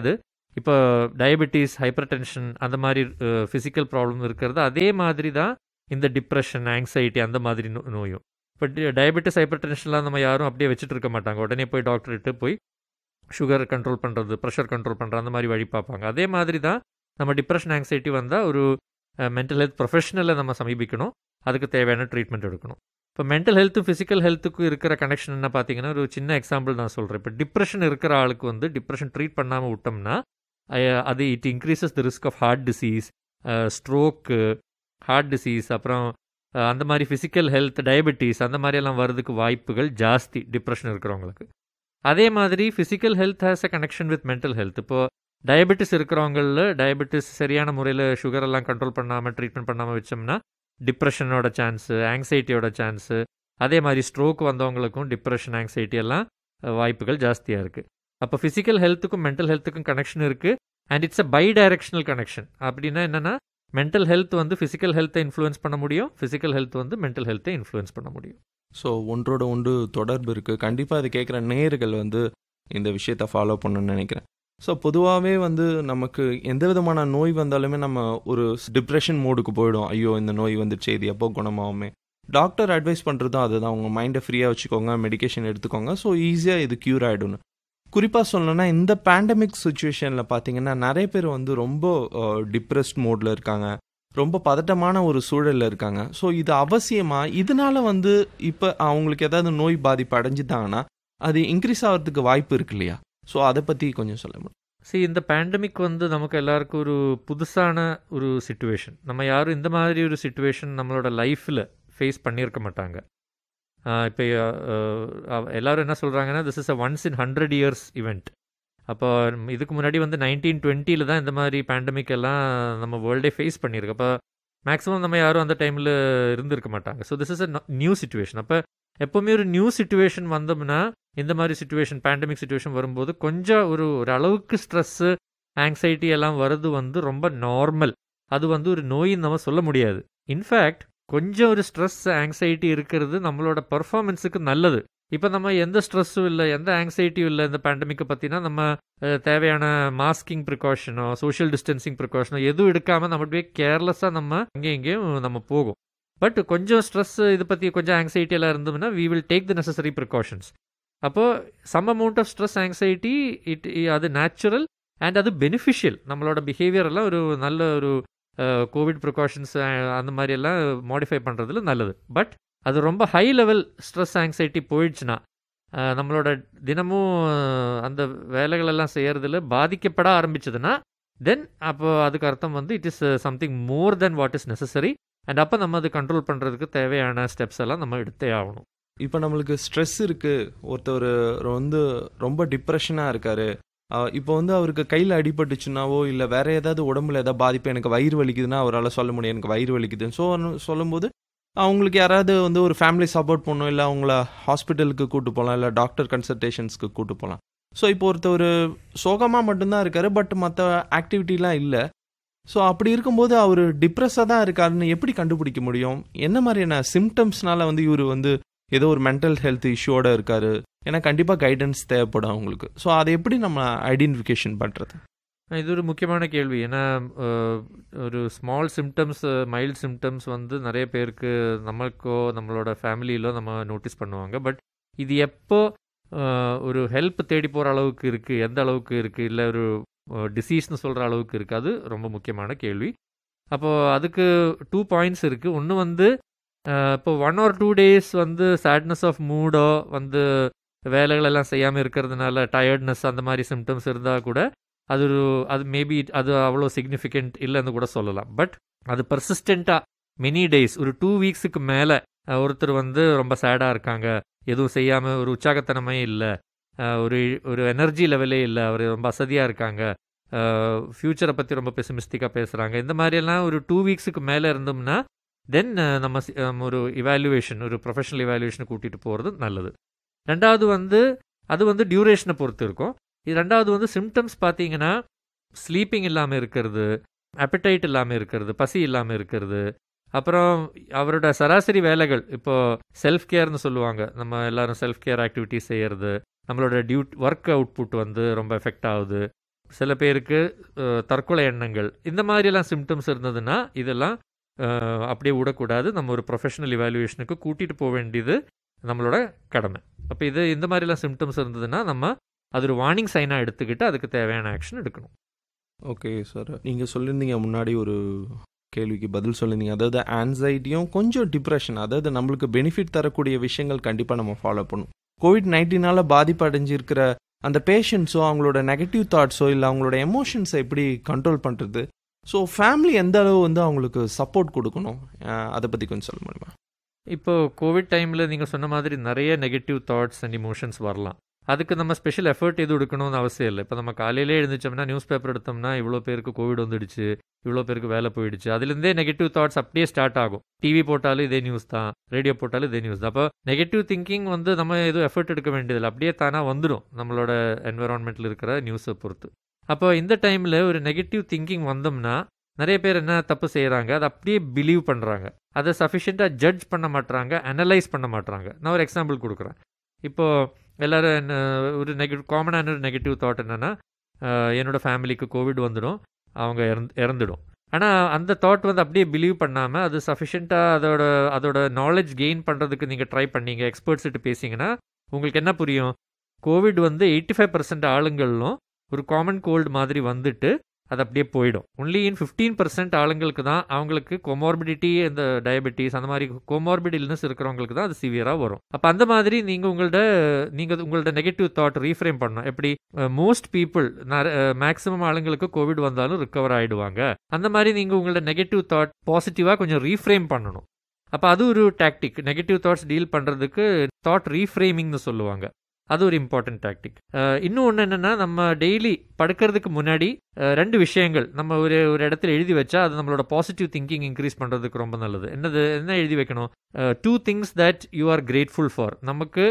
இப்போ டயபெட்டிஸ், ஹைப்பர் டென்ஷன் அந்த மாதிரி ஃபிசிக்கல் ப்ராப்ளம் இருக்கிறது அதே மாதிரி தான் இந்த டிப்ரெஷன், ஆங்ஸைட்டி அந்த மாதிரி நோ நோயும். இப்போ டயபெட்டிஸ், ஹைப்பர் டென்ஷன்லாம் நம்ம யாரும் அப்படியே வச்சுட்டு இருக்க மாட்டாங்க. உடனே போய் டாக்டர்கிட்ட போய் சுகர் கண்ட்ரோல் பண்ணுறது, ப்ரெஷர் கண்ட்ரோல் பண்ணுறது அந்த மாதிரி வழி பார்ப்பாங்க. அதே மாதிரி தான் நம்ம டிப்ரெஷன், ஆங்ஸைட்டி வந்தால் ஒரு மென்டல் ஹெல்த் ப்ரொஃபஷனலை நம்ம சமீபிக்கணும். அதுக்கு தேவையான ட்ரீட்மெண்ட் எடுக்கணும். இப்போ மென்டல் ஹெல்த்தும் ஃபிசிக்கல் ஹெல்த்துக்கும் இருக்கிற கனெக்ஷன் என்ன பார்த்தீங்கன்னா, ஒரு சின்ன எக்ஸாம்பிள் நான் சொல்கிறேன். இப்போ டிப்ரெஷன் இருக்கிற ஆளுக்கு வந்து டிப்ரெஷன் ட்ரீட் பண்ணாமல் விட்டோம்னா அது it increases the risk of heart disease, stroke, heart disease, அப்புறம் அந்த மாதிரி ஃபிசிக்கல் ஹெல்த், டயபெட்டிஸ் அந்த மாதிரியெல்லாம் வர்றதுக்கு வாய்ப்புகள் ஜாஸ்தி டிப்ரெஷன் இருக்கிறவங்களுக்கு. அதே மாதிரி physical health has a connection with mental health. இப்போது டயபெட்டிஸ் இருக்கிறவங்களில் டயபெட்டிஸ் சரியான முறையில் சுகரெல்லாம் கண்ட்ரோல் பண்ணாமல் ட்ரீட்மெண்ட் பண்ணாமல் வச்சோம்னா டிப்ரெஷனோட சான்ஸு, ஆங்ஸைட்டியோட சான்ஸு, அதே மாதிரி ஸ்ட்ரோக் வந்தவங்களுக்கும் டிப்ரெஷன், ஆங்ஸைட்டி எல்லாம் வாய்ப்புகள் ஜாஸ்தியாக இருக்குது. அப்போ ஃபிசிக்கல் ஹெல்த்துக்கும் மென்டல் ஹெல்த்துக்கும் கனெக்ஷன் இருக்குது. And it's a by directional connection. அப்படின்னா என்னென்னா, மென்டல் ஹெல்த் வந்து ஃபிசிக்கல் ஹெல்த்தை இன்ஃப்ளூயன்ஸ் பண்ண முடியும், ஃபிசிக்கல் ஹெல்த் வந்து மென்டல் ஹெல்த்தை இன்ஃப்ளூயன்ஸ் பண்ண முடியும். ஸோ ஒன்றோட ஒன்று தொடர்பு இருக்குது. கண்டிப்பாக அது கேட்குற நேயர்கள் வந்து இந்த விஷயத்தை ஃபாலோ பண்ணணும்னு நினைக்கிறேன். ஸோ பொதுவாகவே வந்து நமக்கு எந்த விதமான நோய் வந்தாலுமே நம்ம ஒரு டிப்ரெஷன் மோடுக்கு போயிடும். ஐயோ இந்த நோய் வந்துடுச்சு, இது எப்போ குணமாகுமே. டாக்டர் அட்வைஸ் பண்ணுறதும் அதுதான், உங்கள் மைண்டை ஃப்ரீயாக வச்சுக்கோங்க, மெடிக்கேஷன் எடுத்துக்கோங்க, ஸோ ஈஸியாக இது க்யூர் ஆகிடும்னு. குறிப்பாக சொல்லணும்னா இந்த பேண்டமிக் சுச்சுவேஷனில் பார்த்தீங்கன்னா நிறைய பேர் வந்து ரொம்ப டிப்ரெஸ்ட் மோடில் இருக்காங்க, ரொம்ப பதட்டமான ஒரு சூழலில் இருக்காங்க. ஸோ இது அவசியமாக இதனால வந்து இப்போ அவங்களுக்கு ஏதாவது நோய் பாதிப்பு அடைஞ்சிட்டாங்கன்னா அது இன்க்ரீஸ் ஆகிறதுக்கு வாய்ப்பு இருக்கு இல்லையா? ஸோ அதை பற்றி கொஞ்சம் சொல்ல முடியும். சரி, இந்த பேண்டமிக் வந்து நமக்கு எல்லாருக்கும் ஒரு புதுசான ஒரு சிச்சுவேஷன். நம்ம யாரும் இந்த மாதிரி ஒரு சிச்சுவேஷன் நம்மளோட லைஃப்பில் ஃபேஸ் பண்ணியிருக்க மாட்டாங்க. இப்போ எல்லோரும் என்ன சொல்கிறாங்கன்னா, this is a once in hundred years event. அப்போ இதுக்கு முன்னாடி வந்து நைன்டீன் டுவெண்ட்டியில் தான் இந்த மாதிரி பேண்டமிக் எல்லாம் நம்ம வேர்ல்டே ஃபேஸ் பண்ணியிருக்கு. அப்போ மேக்ஸிமம் நம்ம யாரும் அந்த டைமில் இருந்திருக்க மாட்டாங்க. So this is a new situation. அப்போ எப்போவுமே ஒரு நியூ சிச்சுவேஷன் வந்தோம்னா, இந்த மாதிரி சிச்சுவேஷன், பேண்டமிக் சிச்சுவேஷன் வரும்போது கொஞ்சம் ஒரு ஒரு அளவுக்கு ஸ்ட்ரெஸ்ஸு, ஆங்ஸைட்டி எல்லாம் வர்றது வந்து ரொம்ப நார்மல். அது வந்து ஒரு நோயின்னு நம்ம சொல்ல முடியாது. இன்ஃபேக்ட் கொஞ்சம் ஒரு ஸ்ட்ரெஸ், ஆங்ஸைட்டி இருக்கிறது நம்மளோட பர்ஃபார்மன்ஸுக்கு நல்லது. இப்போ நம்ம எந்த ஸ்ட்ரெஸ்ஸும் இல்லை, எந்த ஆங்ஸைட்டியும் இல்லை இந்த பேண்டமிக்கை பற்றினா, நம்ம தேவையான மாஸ்கிங் ப்ரிகாஷனோ, சோஷியல் டிஸ்டன்சிங் ப்ரிகாஷனோ எதுவும் எடுக்காமல் நம்ம அப்படியே கேர்லெஸ்ஸாக நம்ம இங்கே இங்கேயும் நம்ம போகும். பட் கொஞ்சம் ஸ்ட்ரெஸ், இதை பற்றி கொஞ்சம் ஆங்ஸைட்டி எல்லாம் இருந்தோம்னா we will take the necessary precautions. அப்போது some amount of stress, anxiety it அது நேச்சுரல் அண்ட் அது பெனிஃபிஷியல். நம்மளோட பிஹேவியர் எல்லாம் ஒரு நல்ல ஒரு கோவிட் ப்ரிகாஷன்ஸ் அந்த மாதிரி எல்லாம் மாடிஃபை பண்ணுறதுல நல்லது. பட் அது ரொம்ப ஹை லெவல் ஸ்ட்ரெஸ், ஆங்ஸைட்டி போயிடுச்சுன்னா, நம்மளோட தினமும் அந்த வேலைகளெல்லாம் செய்கிறதுல பாதிக்கப்பட ஆரம்பிச்சதுன்னா, தென் அப்போ அதுக்கு அர்த்தம் வந்து it is something more then what is necessary. And அப்போ நம்ம அது கண்ட்ரோல் பண்ணுறதுக்கு தேவையான ஸ்டெப்ஸ் எல்லாம் நம்ம எடுத்தே ஆகணும். இப்போ நம்மளுக்கு ஸ்ட்ரெஸ் இருக்குது, ஒருத்தர் வந்து ரொம்ப டிப்ரெஷனாக இருக்கார், இப்போ வந்து அவருக்கு கையில் அடிபட்டுச்சுன்னாவோ இல்லை வேறு ஏதாவது உடம்புல ஏதாவது பாதிப்பு, எனக்கு வயிறு வலிக்குதுன்னா அவரால் சொல்ல முடியும் எனக்கு வயிறு வலிக்குதுன்னு. ஸோ சொல்லும்போது அவங்களுக்கு யாராவது வந்து ஒரு ஃபேமிலி சப்போர்ட் பண்ணணும், இல்லை அவங்கள ஹாஸ்பிட்டலுக்கு கூட்டு போகலாம், இல்லை டாக்டர் கன்சல்டேஷன்ஸ்க்கு கூட்டு போகலாம். ஸோ இப்போ ஒருத்தர் சோகமாக மட்டும்தான் இருக்கார், பட் மற்ற ஆக்டிவிட்டிலாம் இல்லை. ஸோ அப்படி இருக்கும்போது அவர் டிப்ரெஸ்ஸாக தான் இருக்காருன்னு எப்படி கண்டுபிடிக்க முடியும்? என்ன மாதிரியான சிம்டம்ஸ்னால வந்து இவர் வந்து ஏதோ ஒரு மென்டல் ஹெல்த் இஷ்யூவோட இருக்காரு? ஏன்னா கண்டிப்பாக கைடன்ஸ் தேவைப்படும் அவங்களுக்கு. ஸோ அதை எப்படி நம்ம ஐடென்டிஃபிகேஷன் பண்ணுறது? இது ஒரு முக்கியமான கேள்வி. ஏன்னா ஒரு ஸ்மால் சிம்டம்ஸ், மைல்டு சிம்டம்ஸ் வந்து நிறைய பேருக்கு நம்மளுக்கோ நம்மளோட ஃபேமிலியிலோ நம்ம நோட்டீஸ் பண்ணுவாங்க. பட் இது எப்போ ஒரு ஹெல்ப் தேடி போகிற அளவுக்கு இருக்குது, எந்த அளவுக்கு இருக்குது, இல்லை ஒரு டிசீஸ்னு சொல்கிற அளவுக்கு இருக்குது, அது ரொம்ப முக்கியமான கேள்வி. அப்போது அதுக்கு டூ பாயிண்ட்ஸ் இருக்குது. ஒன்று வந்து இப்போ ஒன் ஆர் டூ டேஸ் வந்து சேட்னஸ் ஆஃப் மூடோ வந்து வேலைகளெல்லாம் செய்யாமல் இருக்கிறதுனால டயர்ட்னஸ் அந்த மாதிரி சிம்டம்ஸ் இருந்தால் கூட அது ஒரு அது மேபி அது அவ்வளோ சிக்னிஃபிகண்ட் இல்லைன்னு கூட சொல்லலாம். பட் அது பர்சிஸ்டண்ட்டாக மெனி டேஸ், ஒரு டூ வீக்ஸுக்கு மேலே ஒருத்தர் வந்து ரொம்ப சேடாக இருக்காங்க, எதுவும் செய்யாமல் ஒரு உற்சாகத்தனமே இல்லை, ஒரு ஒரு எனர்ஜி லெவலே இல்லை, அவர் ரொம்ப அசதியாக இருக்காங்க, ஃப்யூச்சரை பற்றி ரொம்ப பெசிமிஸ்டிக்காக பேசுகிறாங்க, இந்த மாதிரியெல்லாம் ஒரு டூ வீக்ஸுக்கு மேலே இருந்தோம்னா தென் நம்ம ஒரு இவாலுவேஷன், ஒரு ப்ரொஃபஷனல் இவாலுவேஷனை கூட்டிகிட்டு போகிறது நல்லது. ரெண்டாவது வந்து அது வந்து டியூரேஷனை பொறுத்து இருக்கும். இது ரெண்டாவது வந்து சிம்டம்ஸ் பார்த்தீங்கன்னா, ஸ்லீப்பிங் இல்லாமல் இருக்கிறது, அப்படைட் இல்லாமல் இருக்கிறது, பசி இல்லாமல் இருக்கிறது, அப்புறம் அவரோட சராசரி வேலைகள், இப்போது செல்ஃப் கேர்னு சொல்லுவாங்க, நம்ம எல்லோரும் செல்ஃப் கேர் ஆக்டிவிட்டிஸ் செய்கிறது, நம்மளோட டியூட் ஒர்க் அவுட்புட் வந்து ரொம்ப எஃபெக்ட் ஆகுது, சில பேருக்கு அஹ், தற்கொலை எண்ணங்கள், இந்த மாதிரியெல்லாம் சிம்டம்ஸ் இருந்ததுன்னா இதெல்லாம் அஹ், அப்படியே விடக்கூடாது. நம்ம ஒரு ப்ரொஃபஷனல் இவாலுவேஷனுக்கு கூட்டிகிட்டு போக வேண்டியது நம்மளோட கடமை. அப்போ இது இந்த மாதிரிலாம் சிம்டம்ஸ் இருந்ததுன்னா நம்ம அது ஒரு வார்னிங் சைனாக எடுத்துக்கிட்டு அதுக்கு தேவையான ஆக்ஷன் எடுக்கணும். ஓகே சார், நீங்கள் சொல்லியிருந்தீங்க முன்னாடி ஒரு கேள்விக்கு பதில் சொல்லியிருந்தீங்க, அதாவது ஆன்சைட்டியும் கொஞ்சம் டிப்ரெஷன், அதாவது நம்மளுக்கு பெனிஃபிட் தரக்கூடிய விஷயங்கள் கண்டிப்பாக நம்ம ஃபாலோ பண்ணணும். கோவிட் நைன்டீனால் பாதிப்பு அடைஞ்சிருக்கிற அந்த பேஷண்ட்ஸோ அவங்களோட நெகட்டிவ் தாட்ஸோ இல்லை அவங்களோட எமோஷன்ஸை எப்படி கண்ட்ரோல் பண்ணுறது, ஸோ ஃபேமிலி எந்த அளவு வந்து அவங்களுக்கு சப்போர்ட் கொடுக்கணும், அஹ் அதை பற்றி கொஞ்சம் சொல்ல முடியுமா? இப்போ கோவிட் டைமில் நீங்கள் சொன்ன மாதிரி நிறைய நெகட்டிவ் தாட்ஸ் அண்ட் இமோஷன்ஸ் வரலாம். அதுக்கு நம்ம ஸ்பெஷல் எஃபர்ட் எதுவும் எடுக்கணும்னு அவசியம் இல்லை. இப்போ நம்ம காலையிலே எழுந்திரிச்சோம்னா நியூஸ் பேப்பர் எடுத்தோம்னா இவ்வளோ பேருக்கு கோவிட் வந்துடுச்சு, இவ்வளோ பேருக்கு வேலை போயிடுச்சு, அதுலேருந்தே நெகட்டிவ் தாட்ஸ் அப்படியே ஸ்டார்ட் ஆகும். டிவி போட்டாலும் இதே நியூஸ் தான், ரேடியோ போட்டாலும் இதே நியூஸ் தான். அப்போ நெகட்டிவ் திங்கிங் வந்து நம்ம எதுவும் எஃபர்ட் எடுக்க வேண்டியதில்லை, அப்படியே தானாக வந்துடும் நம்மளோட என்விரான்மெண்ட்டில் இருக்கிற நியூஸை பொறுத்து. அப்போ இந்த டைமில் ஒரு நெகட்டிவ் திங்கிங் வந்தோம்னா நிறைய பேர் என்ன தப்பு செய்கிறாங்க, அதை அப்படியே பிலீவ் பண்ணுறாங்க, அதை சஃபிஷியண்ட்டாக ஜட்ஜ் பண்ண மாட்றாங்க, அனலைஸ் பண்ண மாட்றாங்க. நான் ஒரு எக்ஸாம்பிள் கொடுக்குறேன். இப்போது எல்லோரும் என்ன ஒரு நெகட்டிவ் காமனான ஒரு நெகட்டிவ் தாட் என்னென்னா, என்னோடய ஃபேமிலிக்கு கோவிட் வந்துடும், அவங்க இறந்து இறந்துடும். ஆனால் அந்த தாட் வந்து அப்படியே பிலீவ் பண்ணாமல் அது சஃபிஷியண்ட்டாக அதோட அதோட நாலேஜ் கெயின் பண்ணுறதுக்கு நீங்கள் ட்ரை பண்ணீங்க, எக்ஸ்பர்ட்ஸ்கிட்ட பேசிங்கன்னா உங்களுக்கு என்ன புரியும், கோவிட் வந்து எயிட்டி ஃபைவ் பர்சன்ட் ஆளுங்களும் ஒரு காமன் கோல்டு மாதிரி வந்துட்டு அது அப்படியே போயிடும். ஒன்லி இன் ஃபிஃப்டீன் பர்சன்ட் ஆளுங்களுக்கு தான் அவங்களுக்கு கொமார்பிடிட்டி, இந்த டயபெட்டிஸ் அந்த மாதிரி கொமார்பிட் இல்னஸ் இருக்கிறவங்களுக்கு தான் அது சிவியராக வரும். அப்போ அந்த மாதிரி நீங்கள் உங்கள்ட நீங்கள் உங்கள்ட நெகட்டிவ் தாட் ரீஃப்ரேம் பண்ணணும். எப்படி மோஸ்ட் பீப்புள் மேக்ஸிமம் ஆளுங்களுக்கு கோவிட் வந்தாலும் ரிகவர் ஆகிடுவாங்க, அந்த மாதிரி நீங்கள் உங்களோட நெகட்டிவ் தாட் பாசிட்டிவாக கொஞ்சம் ரீஃப்ரேம் பண்ணணும். அப்போ அது ஒரு டாக்டிக். நெகட்டிவ் தாட்ஸ் டீல் பண்ணுறதுக்கு தாட் ரீஃப்ரேமிங்னு சொல்லுவாங்க, அது ஒரு இம்பார்ட்டன்ட் டாக்டிக். இன்னும் ஒன்று என்னென்னா, நம்ம டெய்லி படுக்கிறதுக்கு முன்னாடி ரெண்டு விஷயங்கள் நம்ம ஒரு ஒரு இடத்துல எழுதி வச்சா அது நம்மளோட பாசிட்டிவ் திங்கிங் இன்க்ரீஸ் பண்ணுறதுக்கு ரொம்ப நல்லது. என்னது என்ன எழுதி வைக்கணும், two things that you are grateful for. நமக்கு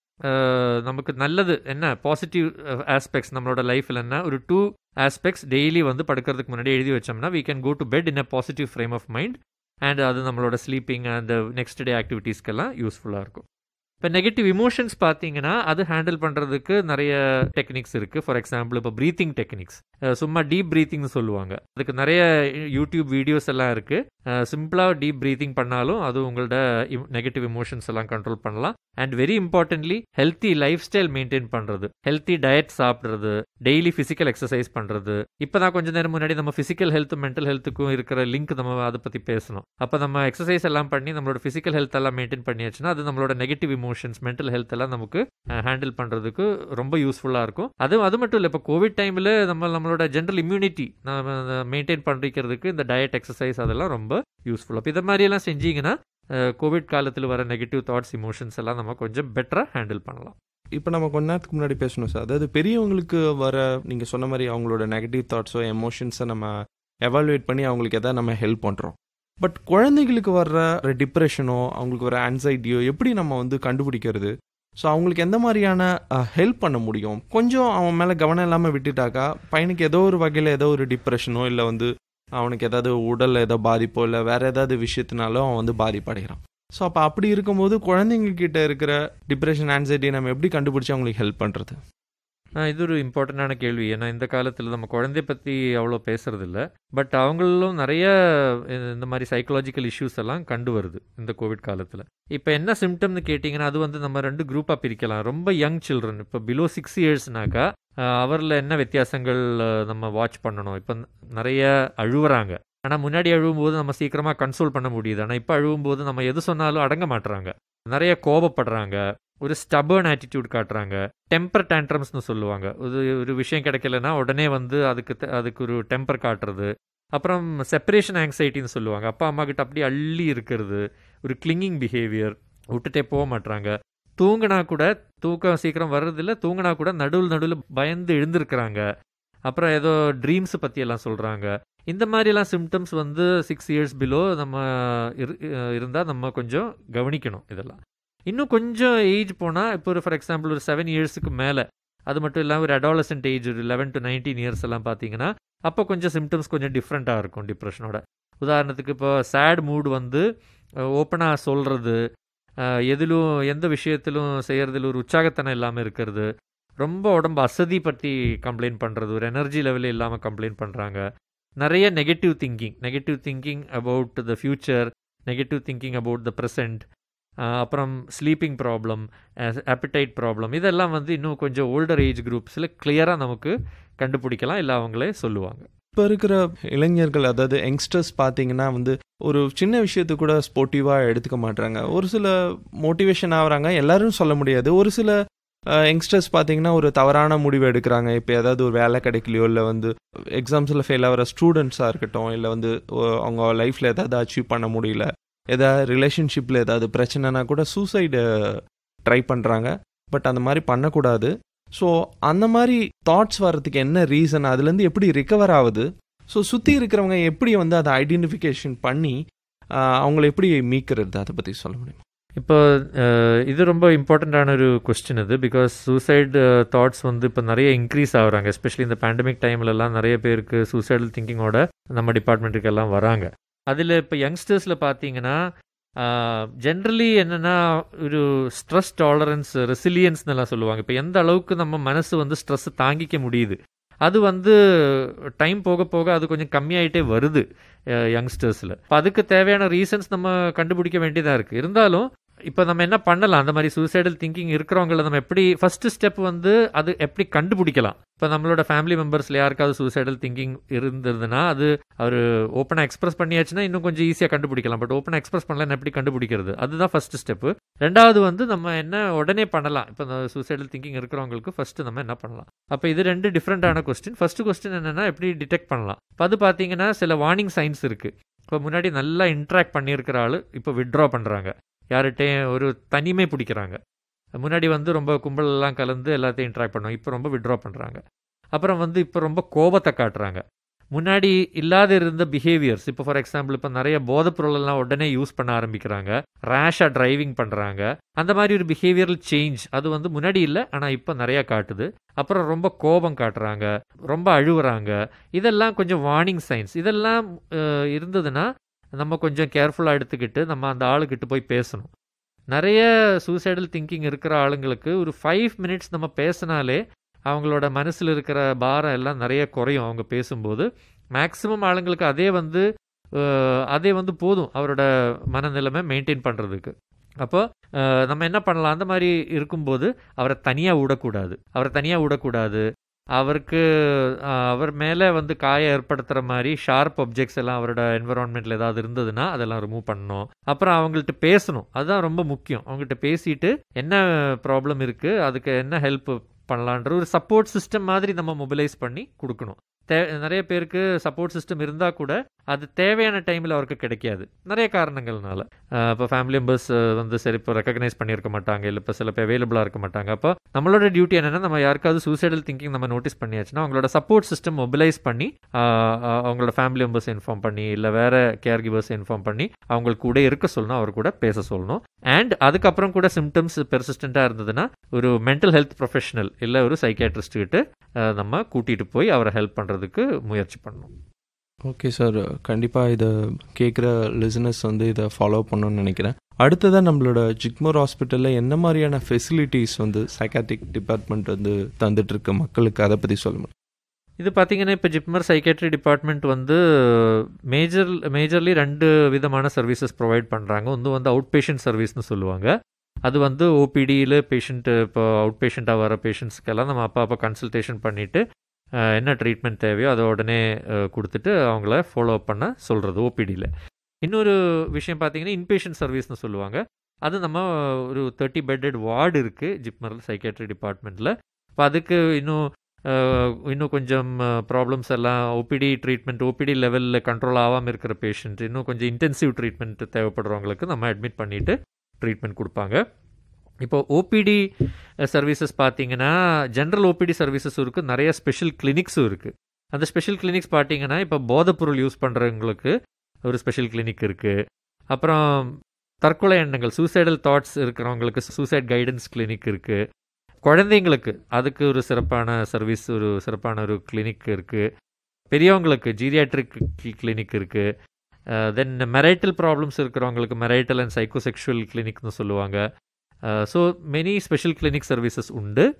நமக்கு நல்லது என்ன, பாசிட்டிவ் ஆஸ்பெக்ட்ஸ் நம்மளோட லைஃப்பில் என்ன, ஒரு டூ ஆஸ்பெக்ட்ஸ் டெய்லி வந்து படுக்கிறதுக்கு முன்னாடி எழுதி வச்சோம்னா we can go to bed in a positive frame of mind, and அது நம்மளோட ஸ்லீப்பிங் அந்த நெக்ஸ்ட் டே ஆக்டிவிட்டீஸ்க்கெல்லாம் யூஸ்ஃபுல்லாக இருக்கும். இப்போ நெகட்டிவ் இமோஷன்ஸ் பார்த்தீங்கன்னா அது ஹேண்டில் பண்ணுறதுக்கு நிறைய டெக்னிக்ஸ் இருக்குது. ஃபார் எக்ஸாம்பிள் இப்போ ப்ரீத்திங் டெக்னிக்ஸ், சும்மா டீப் ப்ரீத்திங்னு சொல்லுவாங்க, அதுக்கு நிறைய யூடியூப் வீடியோஸ் எல்லாம் இருக்குது. சிம்பிளாக டீப் ப்ரீத்திங் பண்ணாலும் அது உங்களோட நெகட்டிவ் இமோஷன்ஸ் எல்லாம் கண்ட்ரோல் பண்ணலாம். And very importantly healthy life style maintain பண்ணுறது, ஹெல்த்தி டயட் சாப்பிட்றது, டெய்லி ஃபிசிக்கல் எக்ஸசைஸ் பண்ணுறது. இப்போ தான் கொஞ்சம் நேரம் முன்னாடி நம்ம ஃபிசிக்கல் ஹெல்த்தும் மென்டல் ஹெல்த்துக்கும் இருக்கிற லிங்க் நம்ம அதை பற்றி பேசணும். அப்போ நம்ம எக்ஸசைஸ் எல்லாம் பண்ணி நம்மளோட ஃபிசிக்கல் ஹெல்த் எல்லாம் மெயின்டைன் பண்ணியாச்சுன்னா அது நம்மளோட நெகட்டிவ் இமோஷன்ஸ், மென்டல் ஹெல்த் எல்லாம் நமக்கு ஹேண்டில் பண்ணுறதுக்கு ரொம்ப யூஸ்ஃபுல்லாக இருக்கும். அது அது மட்டும் இல்லை, இப்போ கோவிட் டைமில் நம்ம நம்மளோட ஜென்ரல் இம்யூனிட்டி நம்ம மெயின்டைன் பண்ணிக்கிறதுக்கு இந்த டயட், எக்ஸசைஸ் அதெல்லாம் ரொம்ப யூஸ்ஃபுல். அப்போ இதை மாதிரியெல்லாம் செஞ்சீங்கன்னா கோவிட் காலத்தில் வர நெகட்டிவ் தாட்ஸ், இமோஷன்ஸ் எல்லாம் நம்ம கொஞ்சம் பெட்டராக ஹேண்டில் பண்ணலாம். இப்போ நம்ம கொஞ்ச நேரத்துக்கு முன்னாடி பேசணும் சார், அதாவது பெரியவங்களுக்கு வர நீங்கள் சொன்ன மாதிரி அவங்களோட நெகட்டிவ் தாட்ஸோ எமோஷன்ஸை நம்ம எவாலுவேட் பண்ணி அவங்களுக்கு எதாவது நம்ம ஹெல்ப் பண்ணுறோம். பட் குழந்தைகளுக்கு வர்ற டிப்ரெஷனோ அவங்களுக்கு வர ஆன்சைட்டியோ எப்படி நம்ம வந்து கண்டுபிடிக்கிறது, ஸோ அவங்களுக்கு எந்த மாதிரியான ஹெல்ப் பண்ண முடியும்? கொஞ்சம் அவன் மேலே கவனம் இல்லாமல் விட்டுட்டாக்கா பையனுக்கு ஏதோ ஒரு வகையில் ஏதோ ஒரு டிப்ரெஷனோ இல்லை வந்து அவனுக்கு ஏதாவது உடல் ஏதோ பாதிப்போ இல்லை வேறு ஏதாவது விஷயத்தினாலும் அவன் வந்து பாதிப்படைகிறான். ஸோ அப்போ அப்படி இருக்கும்போது குழந்தைங்க கிட்ட இருக்கிற டிப்ரெஷன், ஆன்சைட்டி நம்ம எப்படி கண்டுபிடிச்சி அவங்களுக்கு ஹெல்ப் பண்ணுறது? இது ஒரு இம்பார்ட்டண்டான கேள்வி. ஏன்னா இந்த காலத்தில் நம்ம குழந்தைய பற்றி அவ்வளோ பேசுறதில்ல, பட் அவங்களும் நிறைய இந்த மாதிரி சைக்கலாஜிக்கல் இஷ்யூஸ் எல்லாம் கண்டு வருது இந்த கோவிட் காலத்தில். இப்போ என்ன சிம்டம்னு கேட்டிங்கன்னா அது வந்து நம்ம ரெண்டு குரூப்பாக பிரிக்கலாம். ரொம்ப யங் சில்ட்ரன், இப்போ பிலோ சிக்ஸ் இயர்ஸ்னாக்கா அவரில் என்ன வித்தியாசங்கள் நம்ம வாட்ச் பண்ணணும். இப்போ நிறைய அழுவுறாங்க, ஆனால் முன்னாடி அழுவும்போது நம்ம சீக்கிரமாக கன்சோல் பண்ண முடியுது. ஆனால் இப்போ அழுவும்போது நம்ம எது சொன்னாலும் அடங்க மாட்டுறாங்க, நிறைய கோபப்படுறாங்க, ஒரு ஸ்டபர்ன் ஆட்டிடியூட் காட்டுறாங்க, டெம்பர் டேண்ட்ரம்ஸ்னு சொல்லுவாங்க. ஒரு ஒரு விஷயம் கிடைக்கலன்னா உடனே வந்து அதுக்கு அதுக்கு ஒரு டெம்பர் காட்டுறது. அப்புறம் செப்பரேஷன் ஆங்ஸைட்டின்னு சொல்லுவாங்க, அப்பா அம்மா கிட்ட அப்படியே அள்ளி இருக்கிறது, ஒரு கிளிங்கிங் பிஹேவியர், விட்டுட்டே போக மாட்டுறாங்க. தூங்கினா கூட தூக்கம் சீக்கிரம் வர்றதில்ல, தூங்கினா கூட நடுவில் நடுவில் பயந்து எழுந்திருக்கிறாங்க. அப்புறம் ஏதோ ட்ரீம்ஸ் பற்றியெல்லாம் சொல்கிறாங்க. இந்த மாதிரிலாம் சிம்டம்ஸ் வந்து சிக்ஸ் இயர்ஸ் பிலோ நம்ம இருந்தால் நம்ம கொஞ்சம் கவனிக்கணும் இதெல்லாம். இன்னும் கொஞ்சம் ஏஜ் போனால், இப்போ ஒரு ஃபார் எக்ஸாம்பிள் ஒரு செவன் இயர்ஸுக்கு மேலே, அது மட்டும் இல்லாமல் ஒரு அடாலசன்ட் ஏஜ் ஒரு லெவன் டு நைன்டீன் இயர்ஸ் எல்லாம் பார்த்தீங்கன்னா அப்போ கொஞ்சம் சிம்டம்ஸ் கொஞ்சம் டிஃப்ரெண்ட்டாக இருக்கும் டிப்ரெஷனோட. உதாரணத்துக்கு இப்போ சேட் மூட் வந்து ஓப்பனாக சொல்கிறது, எதிலும் எந்த விஷயத்திலும் செய்கிறதுல ஒரு உற்சாகத்தனம் இல்லாமல் இருக்கிறது, ரொம்ப உடம்பு அசதி பற்றி கம்ப்ளைண்ட் பண்ணுறது, ஒரு எனர்ஜி லெவலே இல்லாமல் கம்ப்ளைண்ட் பண்ணுறாங்க. நிறைய negative thinking negative thinking about the future, negative thinking about the present, அப்புறம் ஸ்லீப்பிங் ப்ராப்ளம், appetite ப்ராப்ளம், இதெல்லாம் வந்து இன்னும் கொஞ்சம் ஓல்டர் ஏஜ் குரூப்ஸில் கிளியராக நமக்கு கண்டுபிடிக்கலாம், இல்லை அவங்களே சொல்லுவாங்க. இப்போ இருக்கிற இளைஞர்கள், அதாவது யங்ஸ்டர்ஸ் பார்த்தீங்கன்னா வந்து ஒரு சின்ன விஷயத்தை கூட ஸ்போர்ட்டிவாக எடுத்துக்க மாட்டாங்க. ஒரு சில மோட்டிவேஷன் ஆகுறாங்க, எல்லாரும் சொல்ல முடியாது. ஒரு சில யங்ஸ்டர்ஸ் பார்த்தீங்கன்னா ஒரு தவறான முடிவு எடுக்கிறாங்க. இப்போ ஏதாவது ஒரு வேலை கிடைக்கலையோ, இல்லை வந்து எக்ஸாம்ஸில் ஃபெயில் ஆகிற ஸ்டூடெண்ட்ஸாக இருக்கட்டும், இல்லை வந்து அவங்க லைஃப்பில் ஏதாவது அச்சீவ் பண்ண முடியல, ஏதாவது ரிலேஷன்ஷிப்பில் ஏதாவது பிரச்சனைனா கூட சூசைடு ட்ரை பண்ணுறாங்க. பட் அந்த மாதிரி பண்ணக்கூடாது. ஸோ அந்த மாதிரி தாட்ஸ் வர்றதுக்கு என்ன ரீசன், அதுலேருந்து எப்படி ரிகவர் ஆகுது, ஸோ சுற்றி இருக்கிறவங்க எப்படி வந்து அதை ஐடென்டிஃபிகேஷன் பண்ணி அவங்கள எப்படி மீக்கிறது, அதை பற்றி சொல்ல முடியுமா? இப்போ இது ரொம்ப இம்பார்ட்டண்ட்டான ஒரு கொஸ்டின் இது. பிகாஸ் சூசைடு தாட்ஸ் வந்து இப்போ நிறைய இன்க்ரீஸ் ஆகுறாங்க. எஸ்பெஷலி இந்த பேண்டமிக் டைம்லலாம் நிறைய பேருக்கு சூசைடல் திங்கிங்கோட நம்ம டிபார்ட்மெண்ட்டுக்கு எல்லாம் வராங்க. அதில் இப்போ யங்ஸ்டர்ஸில் பார்த்தீங்கன்னா ஜென்ரலி என்னென்னா ஒரு ஸ்ட்ரெஸ் டாலரன்ஸ், ரெசிலியன்ஸ்னு எல்லாம் சொல்லுவாங்க. இப்போ எந்த அளவுக்கு நம்ம மனசு வந்து ஸ்ட்ரெஸ்ஸை தாங்கிக்க முடியுது, அது வந்து டைம் போக போக அது கொஞ்சம் கம்மியாயிட்டே வருது யங்ஸ்டர்ஸில். இப்போ அதுக்கு தேவையான ரீசன்ஸ் நம்ம கண்டுபிடிக்க வேண்டியதாக இருக்குது. இருந்தாலும் இப்போ நம்ம என்ன பண்ணலாம், அந்த மாதிரி சூசைடல் திங்கிங் இருக்கிறவங்கள நம்ம எப்படி ஃபர்ஸ்ட் ஸ்டெப் வந்து அது எப்படி கண்டுபிடிக்கலாம். இப்போ நம்மளோட ஃபேமிலி மெம்பர்ஸில் யாருக்காவது சூசைடல் திங்கிங் இருந்ததுன்னா அது அவர் ஓப்பனாக எக்ஸ்பிரஸ் பண்ணியாச்சுன்னா இன்னும் கொஞ்சம் ஈஸியாக கண்டுபிடிக்கலாம். பட் ஓப்பனாக எக்ஸ்பிரஸ் பண்ணலாம் எப்படி கண்டுபிடிக்கிறது, அதுதான் ஃபர்ஸ்ட் ஸ்டெப்பு. ரெண்டாவது வந்து நம்ம என்ன உடனே பண்ணலாம். இப்போ இந்த சூசைடல் திங்கிங் இருக்கிறவங்களுக்கு ஃபர்ஸ்ட் நம்ம என்ன பண்ணலாம். அப்போ இது ரெண்டு டிஃப்ரெண்டான கொஸ்டின். ஃபர்ஸ்ட் கொஸ்டின் என்னென்னா எப்படி டிடெக்ட் பண்ணலாம். இப்போ அது பார்த்தீங்கன்னா சில வார்னிங் சைன்ஸ் இருக்குது. இப்போ முன்னாடி நல்லா இன்ட்ராக்ட் பண்ணியிருக்கிற ஆள் இப்போ வித்ட்ரா பண்ணுறாங்க, யார்கிட்டையும் ஒரு தனிமை பிடிக்கிறாங்க. முன்னாடி வந்து ரொம்ப கும்பலெல்லாம் கலந்து எல்லாத்தையும் இன்ட்ராக்ட் பண்ணுவாங்க, இப்போ ரொம்ப வித்ட்ரா பண்ணுறாங்க. அப்புறம் வந்து இப்போ ரொம்ப கோபத்தை காட்டுறாங்க. முன்னாடி இல்லாத இருந்த பிஹேவியர்ஸ், இப்போ ஃபார் எக்ஸாம்பிள் இப்போ நிறைய போதைப்பொருளெல்லாம் உடனே யூஸ் பண்ண ஆரம்பிக்கிறாங்க, ரேஷாக டிரைவிங் பண்ணுறாங்க. அந்த மாதிரி ஒரு பிஹேவியரல் சேஞ்ச் அது வந்து முன்னாடி இல்லை, ஆனால் இப்போ நிறையா காட்டுது. அப்புறம் ரொம்ப கோபம் காட்டுறாங்க, ரொம்ப அழுவுறாங்க. இதெல்லாம் கொஞ்சம் வார்னிங் சைன்ஸ். இதெல்லாம் இருந்ததுன்னா நம்ம கொஞ்சம் கேர்ஃபுல்லாக எடுத்துக்கிட்டு நம்ம அந்த ஆளுக்கிட்ட போய் பேசணும். நிறைய சூசைடல் திங்கிங் இருக்கிற ஆளுங்களுக்கு ஒரு ஃபைவ் மினிட்ஸ் நம்ம பேசினாலே அவங்களோட மனசில் இருக்கிற பாரம் எல்லாம் நிறைய குறையும். அவங்க பேசும்போது மேக்ஸிமம் ஆளுங்களுக்கு அதே வந்து அதே வந்து போதும் அவரோட மனநிலைமை மெயின்டைன் பண்ணுறதுக்கு. அப்போ நம்ம என்ன பண்ணலாம், அந்த மாதிரி இருக்கும்போது அவரை தனியாக விடக்கூடாது அவரை தனியாக விடக்கூடாது அவருக்கு அவர் மேலே வந்து காயம் ஏற்படுத்துகிற மாதிரி ஷார்ப் ஆப்ஜெக்ட்ஸ் எல்லாம் அவரோட என்விரான்மெண்ட்டில் ஏதாவது இருந்ததுன்னா அதெல்லாம் ரிமூவ் பண்ணணும். அப்புறம் அவங்கள்ட்ட பேசணும், அதுதான் ரொம்ப முக்கியம். அவங்ககிட்ட பேசிட்டு என்ன ப்ராப்ளம் இருக்குது, அதுக்கு என்ன ஹெல்ப் பண்ணலான்ற ஒரு சப்போர்ட் சிஸ்டம் மாதிரி நம்ம மொபிலைஸ் பண்ணி கொடுக்கணும். தே நிறைய பேருக்கு சப்போர்ட் சிஸ்டம் இருந்தால் கூட அது தேவையான டைமில் அவருக்கு கிடைக்காது, நிறைய காரணங்கள்னால. இப்போ ஃபேமிலி மெம்பர்ஸ் வந்து சரி இப்போ ரெக்கக்னைஸ் பண்ணியிருக்க மாட்டாங்க, இல்லை இப்போ சில பேர் அவைலபிளாக இருக்க மாட்டாங்க. அப்போ நம்மளோட டியூட்டி என்னென்னா, நம்ம யாருக்காவது சூசைடல் திங்கிங் நம்ம நோட்டீஸ் பண்ணியாச்சுன்னா அவங்களோட சப்போர்ட் சிஸ்டம் மொபிலைஸ் பண்ணி அவங்களோட ஃபேமிலி மெம்பர்ஸ் இன்ஃபார்ம் பண்ணி, இல்லை வேறு கேர் கிவர்ஸ் இன்ஃபார்ம் பண்ணி அவங்களுக்கு கூட இருக்க சொல்லணும், அவர் கூட பேச சொல்லணும். அண்ட் அதுக்கப்புறம் கூட சிம்டம்ஸ் பெர்சிஸ்டண்ட்டாக இருந்ததுன்னா ஒரு மென்டல் ஹெல்த் ப்ரொஃபஷனல் இல்லை ஒரு சைக்கியாட்ரிஸ்ட் கிட்ட நம்ம கூட்டிகிட்டு போய் அவரை ஹெல்ப் பண்ணுறதுக்கு முயற்சி பண்ணணும். ஓகே சார், கண்டிப்பாக இதை கேட்குற லிசனர்ஸ் வந்து இதை ஃபாலோ பண்ணணும்னு நினைக்கிறேன். அடுத்ததான் நம்மளோட ஜிப்மர் ஹாஸ்பிட்டலில் என்ன மாதிரியான ஃபெசிலிட்டிஸ் வந்து சைக்காட்ரிக் டிபார்ட்மெண்ட் வந்து தந்துட்டு இருக்க மக்களுக்கு, அதை பற்றி சொல்ல முடியும்? இது பார்த்தீங்கன்னா இப்போ ஜிப்மர் சைக்காட்ரி டிபார்ட்மெண்ட் வந்து மேஜர் மேஜர்லி ரெண்டு விதமான சர்வீசஸ் ப்ரொவைட் பண்ணுறாங்க. ஒன்று வந்து அவுட் பேஷண்ட் சர்வீஸ்னு சொல்லுவாங்க. அது வந்து ஓபிடியில் பேஷண்ட்டு இப்போ அவுட் பேஷண்ட்டாக வர பேஷண்ட்ஸ்க்கெல்லாம் நம்ம அப்போ அப்போ கன்சல்டேஷன் பண்ணிவிட்டு என்ன ட்ரீட்மெண்ட் தேவையோ அதை உடனே கொடுத்துட்டு அவங்கள ஃபாலோ அப் பண்ண சொல்கிறது ஓபிடியில். இன்னொரு விஷயம் பார்த்தீங்கன்னா இன்பேஷண்ட் சர்வீஸ்னு சொல்லுவாங்க. அது நம்ம ஒரு தேர்ட்டி பெட்டட் வார்டு இருக்குது ஜிப்மர் சைக்காட்ரி டிபார்ட்மெண்ட்டில். இப்போ அதுக்கு இன்னும் இன்னும் கொஞ்சம் ப்ராப்ளம்ஸ் எல்லாம் ஓபிடி ட்ரீட்மெண்ட் ஓபிடி லெவலில் கண்ட்ரோல் ஆகாமல் இருக்கிற பேஷண்ட், இன்னும் கொஞ்சம் இன்டென்சிவ் ட்ரீட்மெண்ட் தேவைப்படுறவங்களுக்கு நம்ம அட்மிட் பண்ணிவிட்டு ட்ரீட்மெண்ட் கொடுப்பாங்க. இப்போ ஓபிடி சர்வீசஸ் பார்த்தீங்கன்னா ஜென்ரல் ஓபிடி சர்வீசஸும் இருக்குது, நிறைய ஸ்பெஷல் கிளினிக்ஸும் இருக்குது. அந்த ஸ்பெஷல் கிளினிக்ஸ் பார்த்தீங்கன்னா இப்போ போதைப்பொருள் யூஸ் பண்ணுறவங்களுக்கு ஒரு ஸ்பெஷல் கிளினிக் இருக்குது. அப்புறம் தற்கொலை எண்ணங்கள் சூசைடல் தாட்ஸ் இருக்கிறவங்களுக்கு சூசைட் கைடன்ஸ் கிளினிக் இருக்குது. குழந்தைங்களுக்கு அதுக்கு ஒரு சிறப்பான சர்வீஸ், ஒரு சிறப்பான ஒரு கிளினிக் இருக்குது. பெரியவங்களுக்கு ஜீரியாட்ரிக் கிளினிக் இருக்குது. தென் மெரைட்டல் ப்ராப்ளம்ஸ் இருக்கிறவங்களுக்கு மெரைட்டல் அண்ட் சைக்கோசெக்ஷுவல் கிளினிக்னு சொல்லுவாங்க. So many special clinic services உண்டு.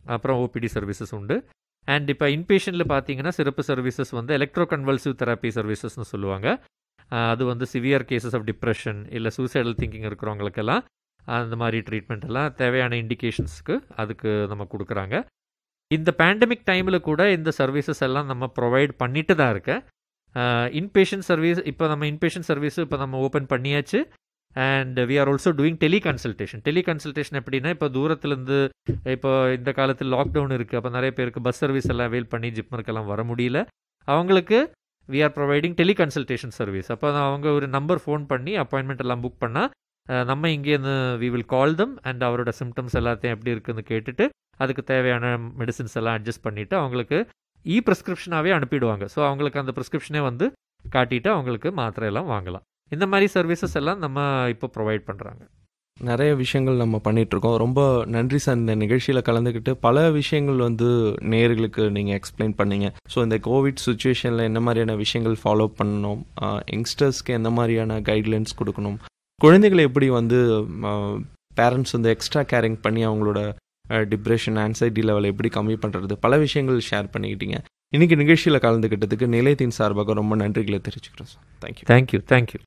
அப்புறம் ஓபிடி சர்வீசஸ் உண்டு. அண்ட் இப்போ இன்பேஷனில் பார்த்தீங்கன்னா சிறப்பு சர்வீசஸ் வந்து எலக்ட்ரோ கன்வல்சிவ் தெரப்பி சர்வீசஸ்னு சொல்லுவாங்க. அது வந்து சிவியர் கேசஸ் ஆஃப் டிப்ரெஷன் இல்லை சூசைடல் திங்கிங் இருக்கிறவங்களுக்கெல்லாம் அந்த மாதிரி ட்ரீட்மெண்ட் எல்லாம் தேவையான இண்டிகேஷன்ஸ்க்கு அதுக்கு நம்ம கொடுக்குறாங்க. இந்த பேண்டமிக் டைமில் கூட இந்த சர்வீசஸ் எல்லாம் நம்ம ப்ரொவைட் பண்ணிட்டு தான் இருக்கேன். இன்பேஷன் சர்வீஸ் இப்போ நம்ம இன்பேஷன் சர்வீஸ் இப்போ நம்ம ஓப்பன் பண்ணியாச்சு. And we are also doing tele consultation. Tele consultation எப்படின்னா, இப்போ தூரத்துலேருந்து இப்போ இந்த காலத்தில் லாக்டவுன் இருக்குது, அப்போ நிறைய பேருக்கு பஸ் சர்வீஸ் எல்லாம் அவைல் பண்ணி ஜிப்மருக்கெல்லாம் வர முடியல. அவங்களுக்கு we are providing tele consultation service. அப்போ அவங்க ஒரு நம்பர் ஃபோன் பண்ணி அப்பாயின்மெண்ட் எல்லாம் புக் பண்ணால் நம்ம இங்கேருந்து we will call them and அவரோட சிம்டம்ஸ் எல்லாத்தையும் எப்படி இருக்குன்னு கேட்டுட்டு அதுக்கு தேவையான மெடிசின்ஸ் எல்லாம் அட்ஜஸ்ட் பண்ணிவிட்டு அவங்களுக்கு இ ப்ரிஸ்கிரிப்ஷனாகவே அனுப்பிடுவாங்க. ஸோ அவங்களுக்கு அந்த ப்ரிஸ்கிரிப்ஷனே வந்து காட்டிட்டு அவங்களுக்கு மாத்திரை எல்லாம் வாங்கலாம். இந்த மாதிரி சர்வீசஸ் எல்லாம் நம்ம இப்போ ப்ரொவைட் பண்ணுறாங்க. நிறைய விஷயங்கள் நம்ம பண்ணிகிட்ருக்கோம். ரொம்ப நன்றி சார், இந்த நிகழ்ச்சியில் கலந்துக்கிட்டு பல விஷயங்கள் வந்து நேயர்களுக்கு நீங்கள் எக்ஸ்பிளைன் பண்ணீங்க. ஸோ இந்த கோவிட் சுச்சுவேஷனில் என்ன மாதிரியான விஷயங்கள் ஃபாலோ பண்ணணும், யங்ஸ்டர்ஸ்க்கு எந்த மாதிரியான கைட்லைன்ஸ் கொடுக்கணும், குழந்தைகளை எப்படி வந்து பேரண்ட்ஸ் வந்து எக்ஸ்ட்ரா கேரிங் பண்ணி அவங்களோட டிப்ரெஷன் ஆன்சைட்டி லெவலை எப்படி கம்மி பண்ணுறது, பல விஷயங்கள் ஷேர் பண்ணிக்கிட்டீங்க. இன்னைக்கு நிகழ்ச்சியில் கலந்துக்கிட்டதுக்கு நிலையத்தின் சார்பாக ரொம்ப நன்றிகளை தெரிவிச்சுக்கிறோம் சார். தேங்க்யூ தேங்க்யூ தேங்க்யூ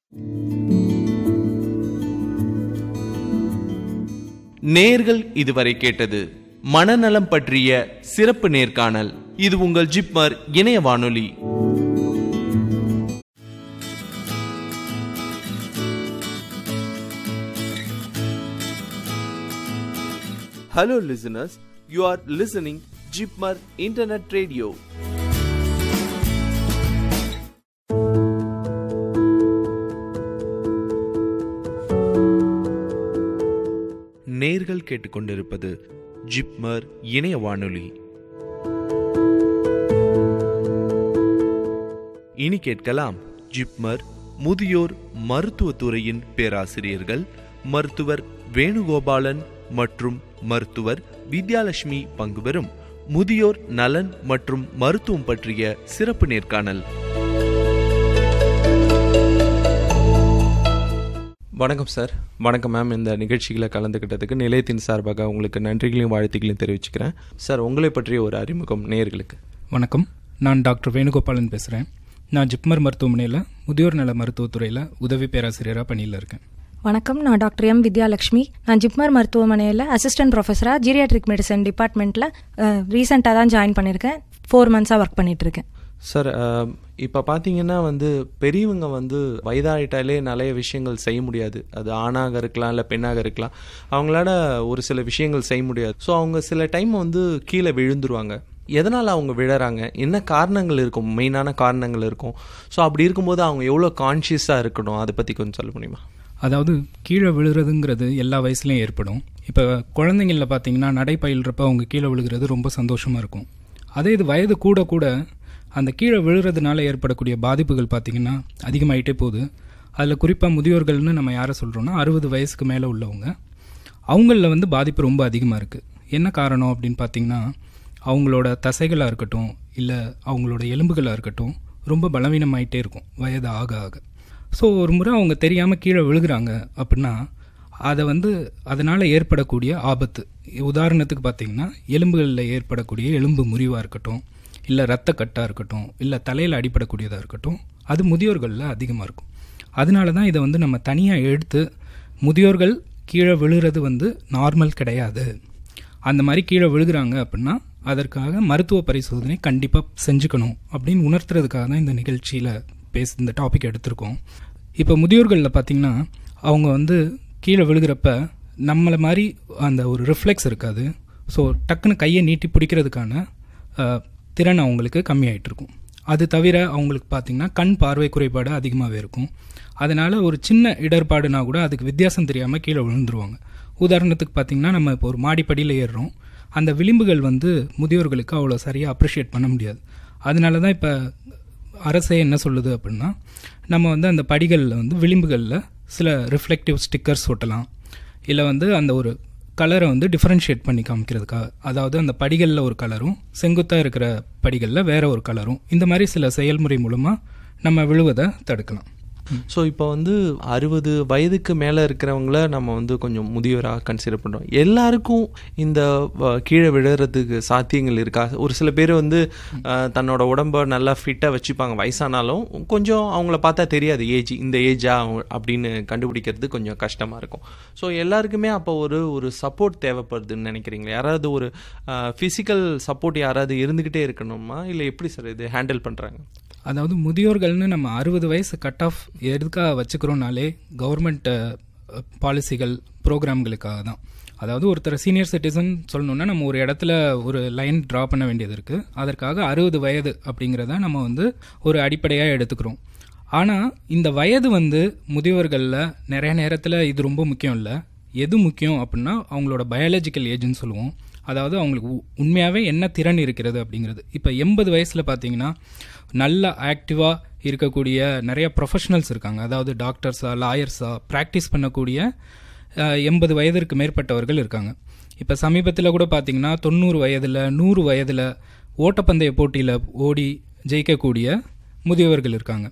நேர்கள் இதுவரை கேட்டது மனநலம் பற்றிய சிறப்பு நேர்காணல். இது உங்கள் ஜிப்மர் இணைய வானொலி. Hello listeners, you are listening Jipmar Internet Radio. நேர்கள் கேட்டுக்கொண்டிருப்பது ஜிப்மர் இணைய வானொலி. இனி கேட்கலாம் ஜிப்மர் முதியோர் மருத்துவத்துறையின் பேராசிரியர்கள் மருத்துவர் வேணுகோபாலன் மற்றும் மருத்துவர் வித்யாலட்சுமி பங்கு பெறும் முதியோர் நலன் மற்றும் மருத்துவம் பற்றிய சிறப்பு நேர்காணல். வணக்கம் சார். வணக்கம் மேம். இந்த நிகழ்ச்சிகளை கலந்துக்கிட்டதுக்கு நிலையத்தின் சார்பாக உங்களுக்கு நன்றிகளையும் வாழ்த்துக்களையும் தெரிவிச்சுக்கிறேன். சார், உங்களை பற்றிய ஒரு அறிமுகம் நேயர்களுக்கு. வணக்கம், நான் டாக்டர் வேணுகோபாலன் பேசுகிறேன். நான் ஜிப்மர் மருத்துவமனையில் முதியோர் நல மருத்துவத்துறையில் உதவி பேராசிரியராக பணியில் இருக்கேன். வணக்கம், நான் டாக்டர் எம் வித்யாலட்சுமி. நான் ஜிப்மர் மருத்துவமனையில் அசிஸ்டன்ட் ப்ரொஃபஸராக ஜீரியாட்ரிக் மெடிசன் டிபார்ட்மெண்ட்டில் ரீசெண்டாக தான் ஜாயின் பண்ணியிருக்கேன். ஃபோர் மந்த்ஸாக ஒர்க் பண்ணிகிட்ருக்கேன். சார், இப்போ பார்த்தீங்கன்னா வந்து பெரியவங்க வந்து வயதாயிட்டாலே நிறைய விஷயங்கள் செய்ய முடியாது. அது ஆணாக இருக்கலாம், இல்லை பெண்ணாக இருக்கலாம். அவங்களால ஒரு சில விஷயங்கள் செய்ய முடியாது. ஸோ அவங்க சில டைம் வந்து கீழே விழுந்துருவாங்க. எதனால் அவங்க விழறாங்க, என்ன காரணங்கள் இருக்கும், மெயினான காரணங்கள் இருக்கும். ஸோ அப்படி இருக்கும்போது அவங்க எவ்வளோ கான்ஷியஸாக இருக்கணும், அதை பற்றி கொஞ்சம் சொல்ல முடியுமா? அதாவது கீழே விழுறதுங்கிறது எல்லா வயசுலையும் ஏற்படும். இப்போ குழந்தைங்களில் பார்த்தீங்கன்னா நடை பயில்றப்ப அவங்க கீழே விழுகிறது ரொம்ப சந்தோஷமாக இருக்கும். அதே இது வயது கூட கூட அந்த கீழே விழுறதுனால ஏற்படக்கூடிய பாதிப்புகள் பார்த்திங்கன்னா அதிகமாகிட்டே போகுது. அதில் குறிப்பாக முதியோர்கள்னு நம்ம யாரை சொல்கிறோன்னா அறுபது வயசுக்கு மேலே உள்ளவங்க. அவங்களில் வந்து பாதிப்பு ரொம்ப அதிகமாக இருக்குது. என்ன காரணம் அப்படின்னு பார்த்திங்கன்னா, அவங்களோட தசைகளாக இருக்கட்டும், இல்லை அவங்களோட எலும்புகளாக இருக்கட்டும், ரொம்ப பலவீனமாயிட்டே இருக்கும் வயது ஆக ஆக. ஸோ ஒரு முறை அவங்க தெரியாமல் கீழே விழுகிறாங்க அப்படின்னா அதை வந்து அதனால் ஏற்படக்கூடிய ஆபத்து, உதாரணத்துக்கு பார்த்திங்கன்னா எலும்புகளில் ஏற்படக்கூடிய எலும்பு முறிவாக இருக்கட்டும், இல்லை இரத்த கட்டாக இருக்கட்டும், இல்லை தலையில் அடிப்படக்கூடியதாக இருக்கட்டும், அது முதியோர்களில் அதிகமாக இருக்கும். அதனால தான் இதை வந்து நம்ம தனியாக எடுத்து முதியோர்கள் கீழே விழுகிறது வந்து நார்மல் கிடையாது, அந்த மாதிரி கீழே விழுகிறாங்க அப்படின்னா அதற்காக மருத்துவ பரிசோதனை கண்டிப்பாக செஞ்சுக்கணும் அப்படின்னு உணர்த்துறதுக்காக தான் இந்த நிகழ்ச்சியில் பேச இந்த டாபிக் எடுத்திருக்கோம். இப்போ முதியோர்களில் பார்த்திங்கன்னா அவங்க வந்து கீழே விழுகிறப்ப நம்மளை மாதிரி அந்த ஒரு ரிஃப்ளெக்ஸ் இருக்காது. ஸோ டக்குன்னு கையை நீட்டி பிடிக்கிறதுக்கான திறன் அவங்களுக்கு கம்மியாயிட்டு இருக்கும். அது தவிர அவங்களுக்கு பார்த்திங்கன்னா கண் பார்வை குறைபாடு அதிகமாகவே இருக்கும். அதனால் ஒரு சின்ன இடர்பாடுனா கூட அதுக்கு வித்தியாசம் தெரியாமல் கீழே விழுந்துருவாங்க. உதாரணத்துக்கு பார்த்திங்கன்னா நம்ம இப்போ ஒரு மாடிப்படியில் ஏறுறோம், அந்த விளிம்புகள் வந்து முதியோர்களுக்கு அவ்வளோ சரியாக அப்ரிஷியேட் பண்ண முடியாது. அதனால தான் இப்போ அரசே என்ன சொல்லுது அப்படின்னா, நம்ம வந்து அந்த படிகளில் வந்து விளிம்புகளில் சில ரிஃப்ளெக்டிவ் ஸ்டிக்கர்ஸ் ஒட்டலாம், இல்லை வந்து அந்த ஒரு கலரை வந்து டிஃப்ரென்ஷியேட் பண்ணி காமிக்கிறதுக்காக, அதாவது அந்த படிகளில் ஒரு கலரும் செங்குத்தாக இருக்கிற படிகளில் வேற ஒரு கலரும், இந்த மாதிரி சில செயல்முறை மூலமாக நம்ம விழுவதை தடுக்கலாம். ஸோ இப்போ வந்து அறுபது வயதுக்கு மேலே இருக்கிறவங்கள நம்ம வந்து கொஞ்சம் முதியவராக கன்சிடர் பண்ணுறோம். எல்லாருக்கும் இந்த கீழே விழுறதுக்கு சாத்தியங்கள் இருக்கா? ஒரு சில பேர் வந்து தன்னோட உடம்ப நல்லா ஃபிட்டாக வச்சுப்பாங்க, வயசானாலும் கொஞ்சம் அவங்கள பார்த்தா தெரியாது ஏஜ், இந்த ஏஜா அப்படின்னு கண்டுபிடிக்கிறது கொஞ்சம் கஷ்டமாக இருக்கும். ஸோ எல்லாருக்குமே அப்போ ஒரு ஒரு சப்போர்ட் தேவைப்படுதுன்னு நினைக்கிறீங்களா? யாராவது ஒரு ஃபிசிக்கல் சப்போர்ட் யாராவது இருந்துக்கிட்டே இருக்கணுமா, இல்லை எப்படி சார் இது ஹேண்டில் பண்ணுறாங்க? அதாவது முதியோர்கள்னு நம்ம அறுபது வயசு கட் ஆஃப் எதுக்காக வச்சுக்கிறோம்னாலே கவர்மெண்ட் பாலிசிகள் ப்ரோக்ராம்களுக்காக தான். அதாவது ஒருத்தர் சீனியர் சிட்டிசன் சொல்லணுன்னா நம்ம ஒரு இடத்துல ஒரு லைன் ட்ரா பண்ண வேண்டியது இருக்குது. அதற்காக அறுபது வயது அப்படிங்கிறத நம்ம வந்து ஒரு அடிப்படையாக எடுத்துக்கிறோம். ஆனால் இந்த வயது வந்து முதியோர்களில் நிறைய நேரத்தில் இது ரொம்ப முக்கியம் இல்லை. எது முக்கியம் அப்படின்னா அவங்களோட பயாலஜிக்கல் ஏஜ்னு சொல்லுவோம். அதாவது அவங்களுக்கு உண்மையாகவே என்ன திறன் இருக்கிறது அப்படிங்கிறது. இப்போ எண்பது வயசில் பார்த்தீங்கன்னா நல்ல ஆக்டிவாக இருக்கக்கூடிய நிறைய ப்ரொஃபஷனல்ஸ் இருக்காங்க. அதாவது டாக்டர்ஸா, லாயர்ஸா, ப்ராக்டிஸ் பண்ணக்கூடிய எண்பது வயதிற்கு மேற்பட்டவர்கள் இருக்காங்க. இப்போ சமீபத்தில் கூட பார்த்தீங்கன்னா தொண்ணூறு வயதில் நூறு வயதில் ஓட்டப்பந்தய போட்டியில் ஓடி ஜெயிக்கக்கூடிய முதியவர்கள் இருக்காங்க.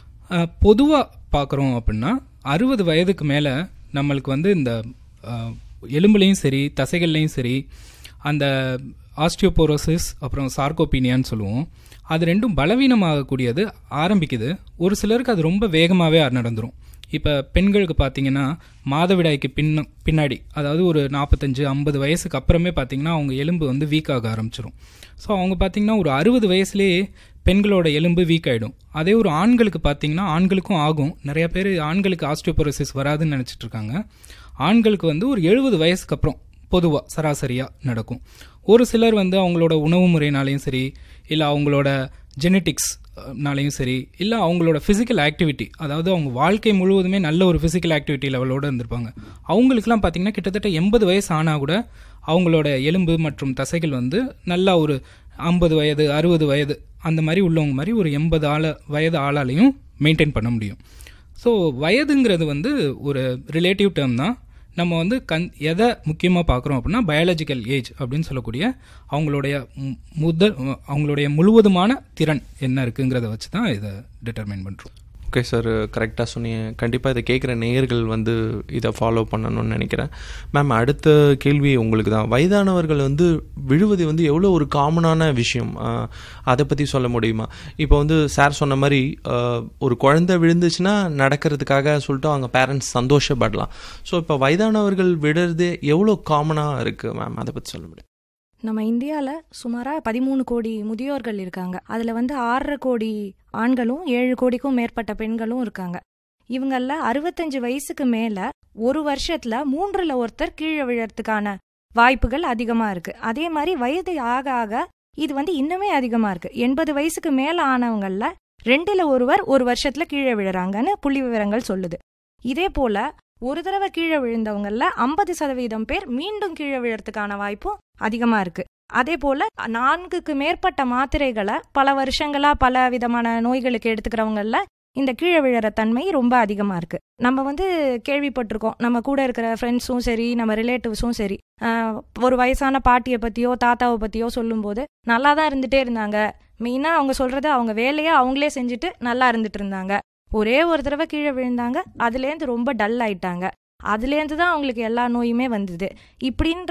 பொதுவாக பார்க்குறோம் அப்படின்னா அறுபது வயதுக்கு மேலே நம்மளுக்கு வந்து இந்த எலும்புலையும் சரி தசைகள்லையும் சரி அந்த ஆஸ்டியோபோரோசிஸ் அப்புறம் சார்கோபீனியான்னு சொல்லுவோம், அது ரெண்டும் பலவீனமாகக்கூடியது ஆரம்பிக்குது. ஒரு சிலருக்கு அது ரொம்ப வேகமாகவே நடந்துடும். இப்போ பெண்களுக்கு பார்த்தீங்கன்னா மாதவிடாய்க்கு பின்ன பின்னாடி அதாவது ஒரு நாற்பத்தஞ்சு ஐம்பது வயசுக்கு அப்புறமே பார்த்தீங்கன்னா அவங்க எலும்பு வந்து வீக் ஆக ஆரம்பிச்சிடும். ஸோ அவங்க பார்த்தீங்கன்னா ஒரு அறுபது வயசுலேயே பெண்களோட எலும்பு வீக் ஆகிடும். அதே ஒரு ஆண்களுக்கு பார்த்தீங்கன்னா ஆண்களுக்கும் ஆகும். நிறைய பேர் ஆண்களுக்கு ஆஸ்டியோபோரோசிஸ் வராதுன்னு நினச்சிட்டு இருக்காங்க. ஆண்களுக்கு வந்து ஒரு எழுபது வயசுக்கு அப்புறம் பொதுவாக சராசரியாக நடக்கும். ஒரு சிலர் வந்து அவங்களோட உணவு முறையினாலையும் சரி, இல்லை அவங்களோட ஜெனட்டிக்ஸ்னாலையும் சரி, இல்லை அவங்களோட ஃபிசிக்கல் ஆக்டிவிட்டி, அதாவது அவங்க வாழ்க்கை முழுவதுமே நல்ல ஒரு ஃபிசிக்கல் ஆக்டிவிட்டி லெவலோடு இருந்திருப்பாங்க. அவங்களுக்குலாம் பார்த்திங்கன்னா கிட்டத்தட்ட எண்பது வயசு ஆனால் கூட அவங்களோட எலும்பு மற்றும் தசைகள் வந்து நல்லா ஒரு ஐம்பது வயது அறுபது வயது அந்த மாதிரி உள்ளவங்க மாதிரி ஒரு எண்பது ஆள வயது ஆளாலையும் மெயின்டைன் பண்ண முடியும். ஸோ வயதுங்கிறது வந்து ஒரு ரிலேட்டிவ் டேர்ம் தான். நம்ம வந்து கண் எதை முக்கியமாக பார்க்குறோம் அப்படின்னா பயாலஜிக்கல் ஏஜ் அப்படின்னு சொல்லக்கூடிய அவங்களுடைய முதல் அவங்களுடைய முழுவதுமான திறன் என்ன இருக்குங்கிறத வச்சு தான் இதை டிட்டர்மைன் பண்ணுறோம். ஓகே சார், கரெக்டாக சொன்னீங்க. கண்டிப்பாக இதை கேட்குற நேயர்கள் வந்து இதை ஃபாலோ பண்ணணும்னு நினைக்கிறேன். மேம், அடுத்த கேள்வி உங்களுக்கு தான். வயதானவர்கள் வந்து விழுவது வந்து எவ்வளோ ஒரு காமனான விஷயம், அதை பற்றி சொல்ல முடியுமா? இப்போ வந்து சார் சொன்ன மாதிரி ஒரு குழந்தை விழுந்துச்சுன்னா நடக்கிறதுக்காக சொல்லிட்டு அவங்க பேரண்ட்ஸ் சந்தோஷப்படலாம். ஸோ இப்போ வயதானவர்கள் விடுறது எவ்வளோ காமனாக இருக்குது மேம், அதை பற்றி சொல்ல முடியும்? நம்ம இந்தியாவில் சுமாராக பதிமூணு கோடி முதியோர்கள் இருக்காங்க. அதில் வந்து ஆறரை கோடி ஆண்களும் ஏழு கோடிக்கும் மேற்பட்ட பெண்களும் இருக்காங்க. இவங்கள அறுபத்தஞ்சு வயசுக்கு மேலே ஒரு வருஷத்தில் மூன்றில் ஒருத்தர் கீழே விழறதுக்கான வாய்ப்புகள் அதிகமாக இருக்குது. அதே மாதிரி வயது ஆக ஆக இது வந்து இன்னுமே அதிகமாக இருக்குது. எண்பது வயசுக்கு மேலே ஆனவங்களில் ரெண்டில் ஒருவர் ஒரு வருஷத்தில் கீழே விழுறாங்கன்னு புள்ளி விவரங்கள் சொல்லுது. இதே போல் ஒரு தடவை கீழே விழுந்தவங்கள ஐம்பது சதவீதம் பேர் மீண்டும் கீழே விழறதுக்கான வாய்ப்பும் அதிகமாக இருக்கு. அதே போல நான்குக்கு மேற்பட்ட மாத்திரைகளை பல வருஷங்களா பல விதமான நோய்களுக்கு எடுத்துக்கிறவங்கள இந்த கீழே விழற தன்மை ரொம்ப அதிகமாக இருக்கு. நம்ம வந்து கேள்விப்பட்டிருக்கோம், நம்ம கூட இருக்கிற ஃப்ரெண்ட்ஸும் சரி நம்ம ரிலேட்டிவ்ஸும் சரி ஒரு வயசான பாட்டியை பற்றியோ தாத்தாவை பற்றியோ சொல்லும்போது நல்லா தான் இருந்துகிட்டே இருந்தாங்க, மெயினாக அவங்க சொல்கிறத அவங்க வேலையை அவங்களே செஞ்சுட்டு நல்லா இருந்துட்டு இருந்தாங்க, ஒரே ஒரு தடவை கீழே விழுந்தாங்க, அதுலேருந்து ரொம்ப டல் ஆயிட்டாங்க, அதுலேருந்து தான் அவங்களுக்கு எல்லா நோயுமே வந்தது, இப்படின்ற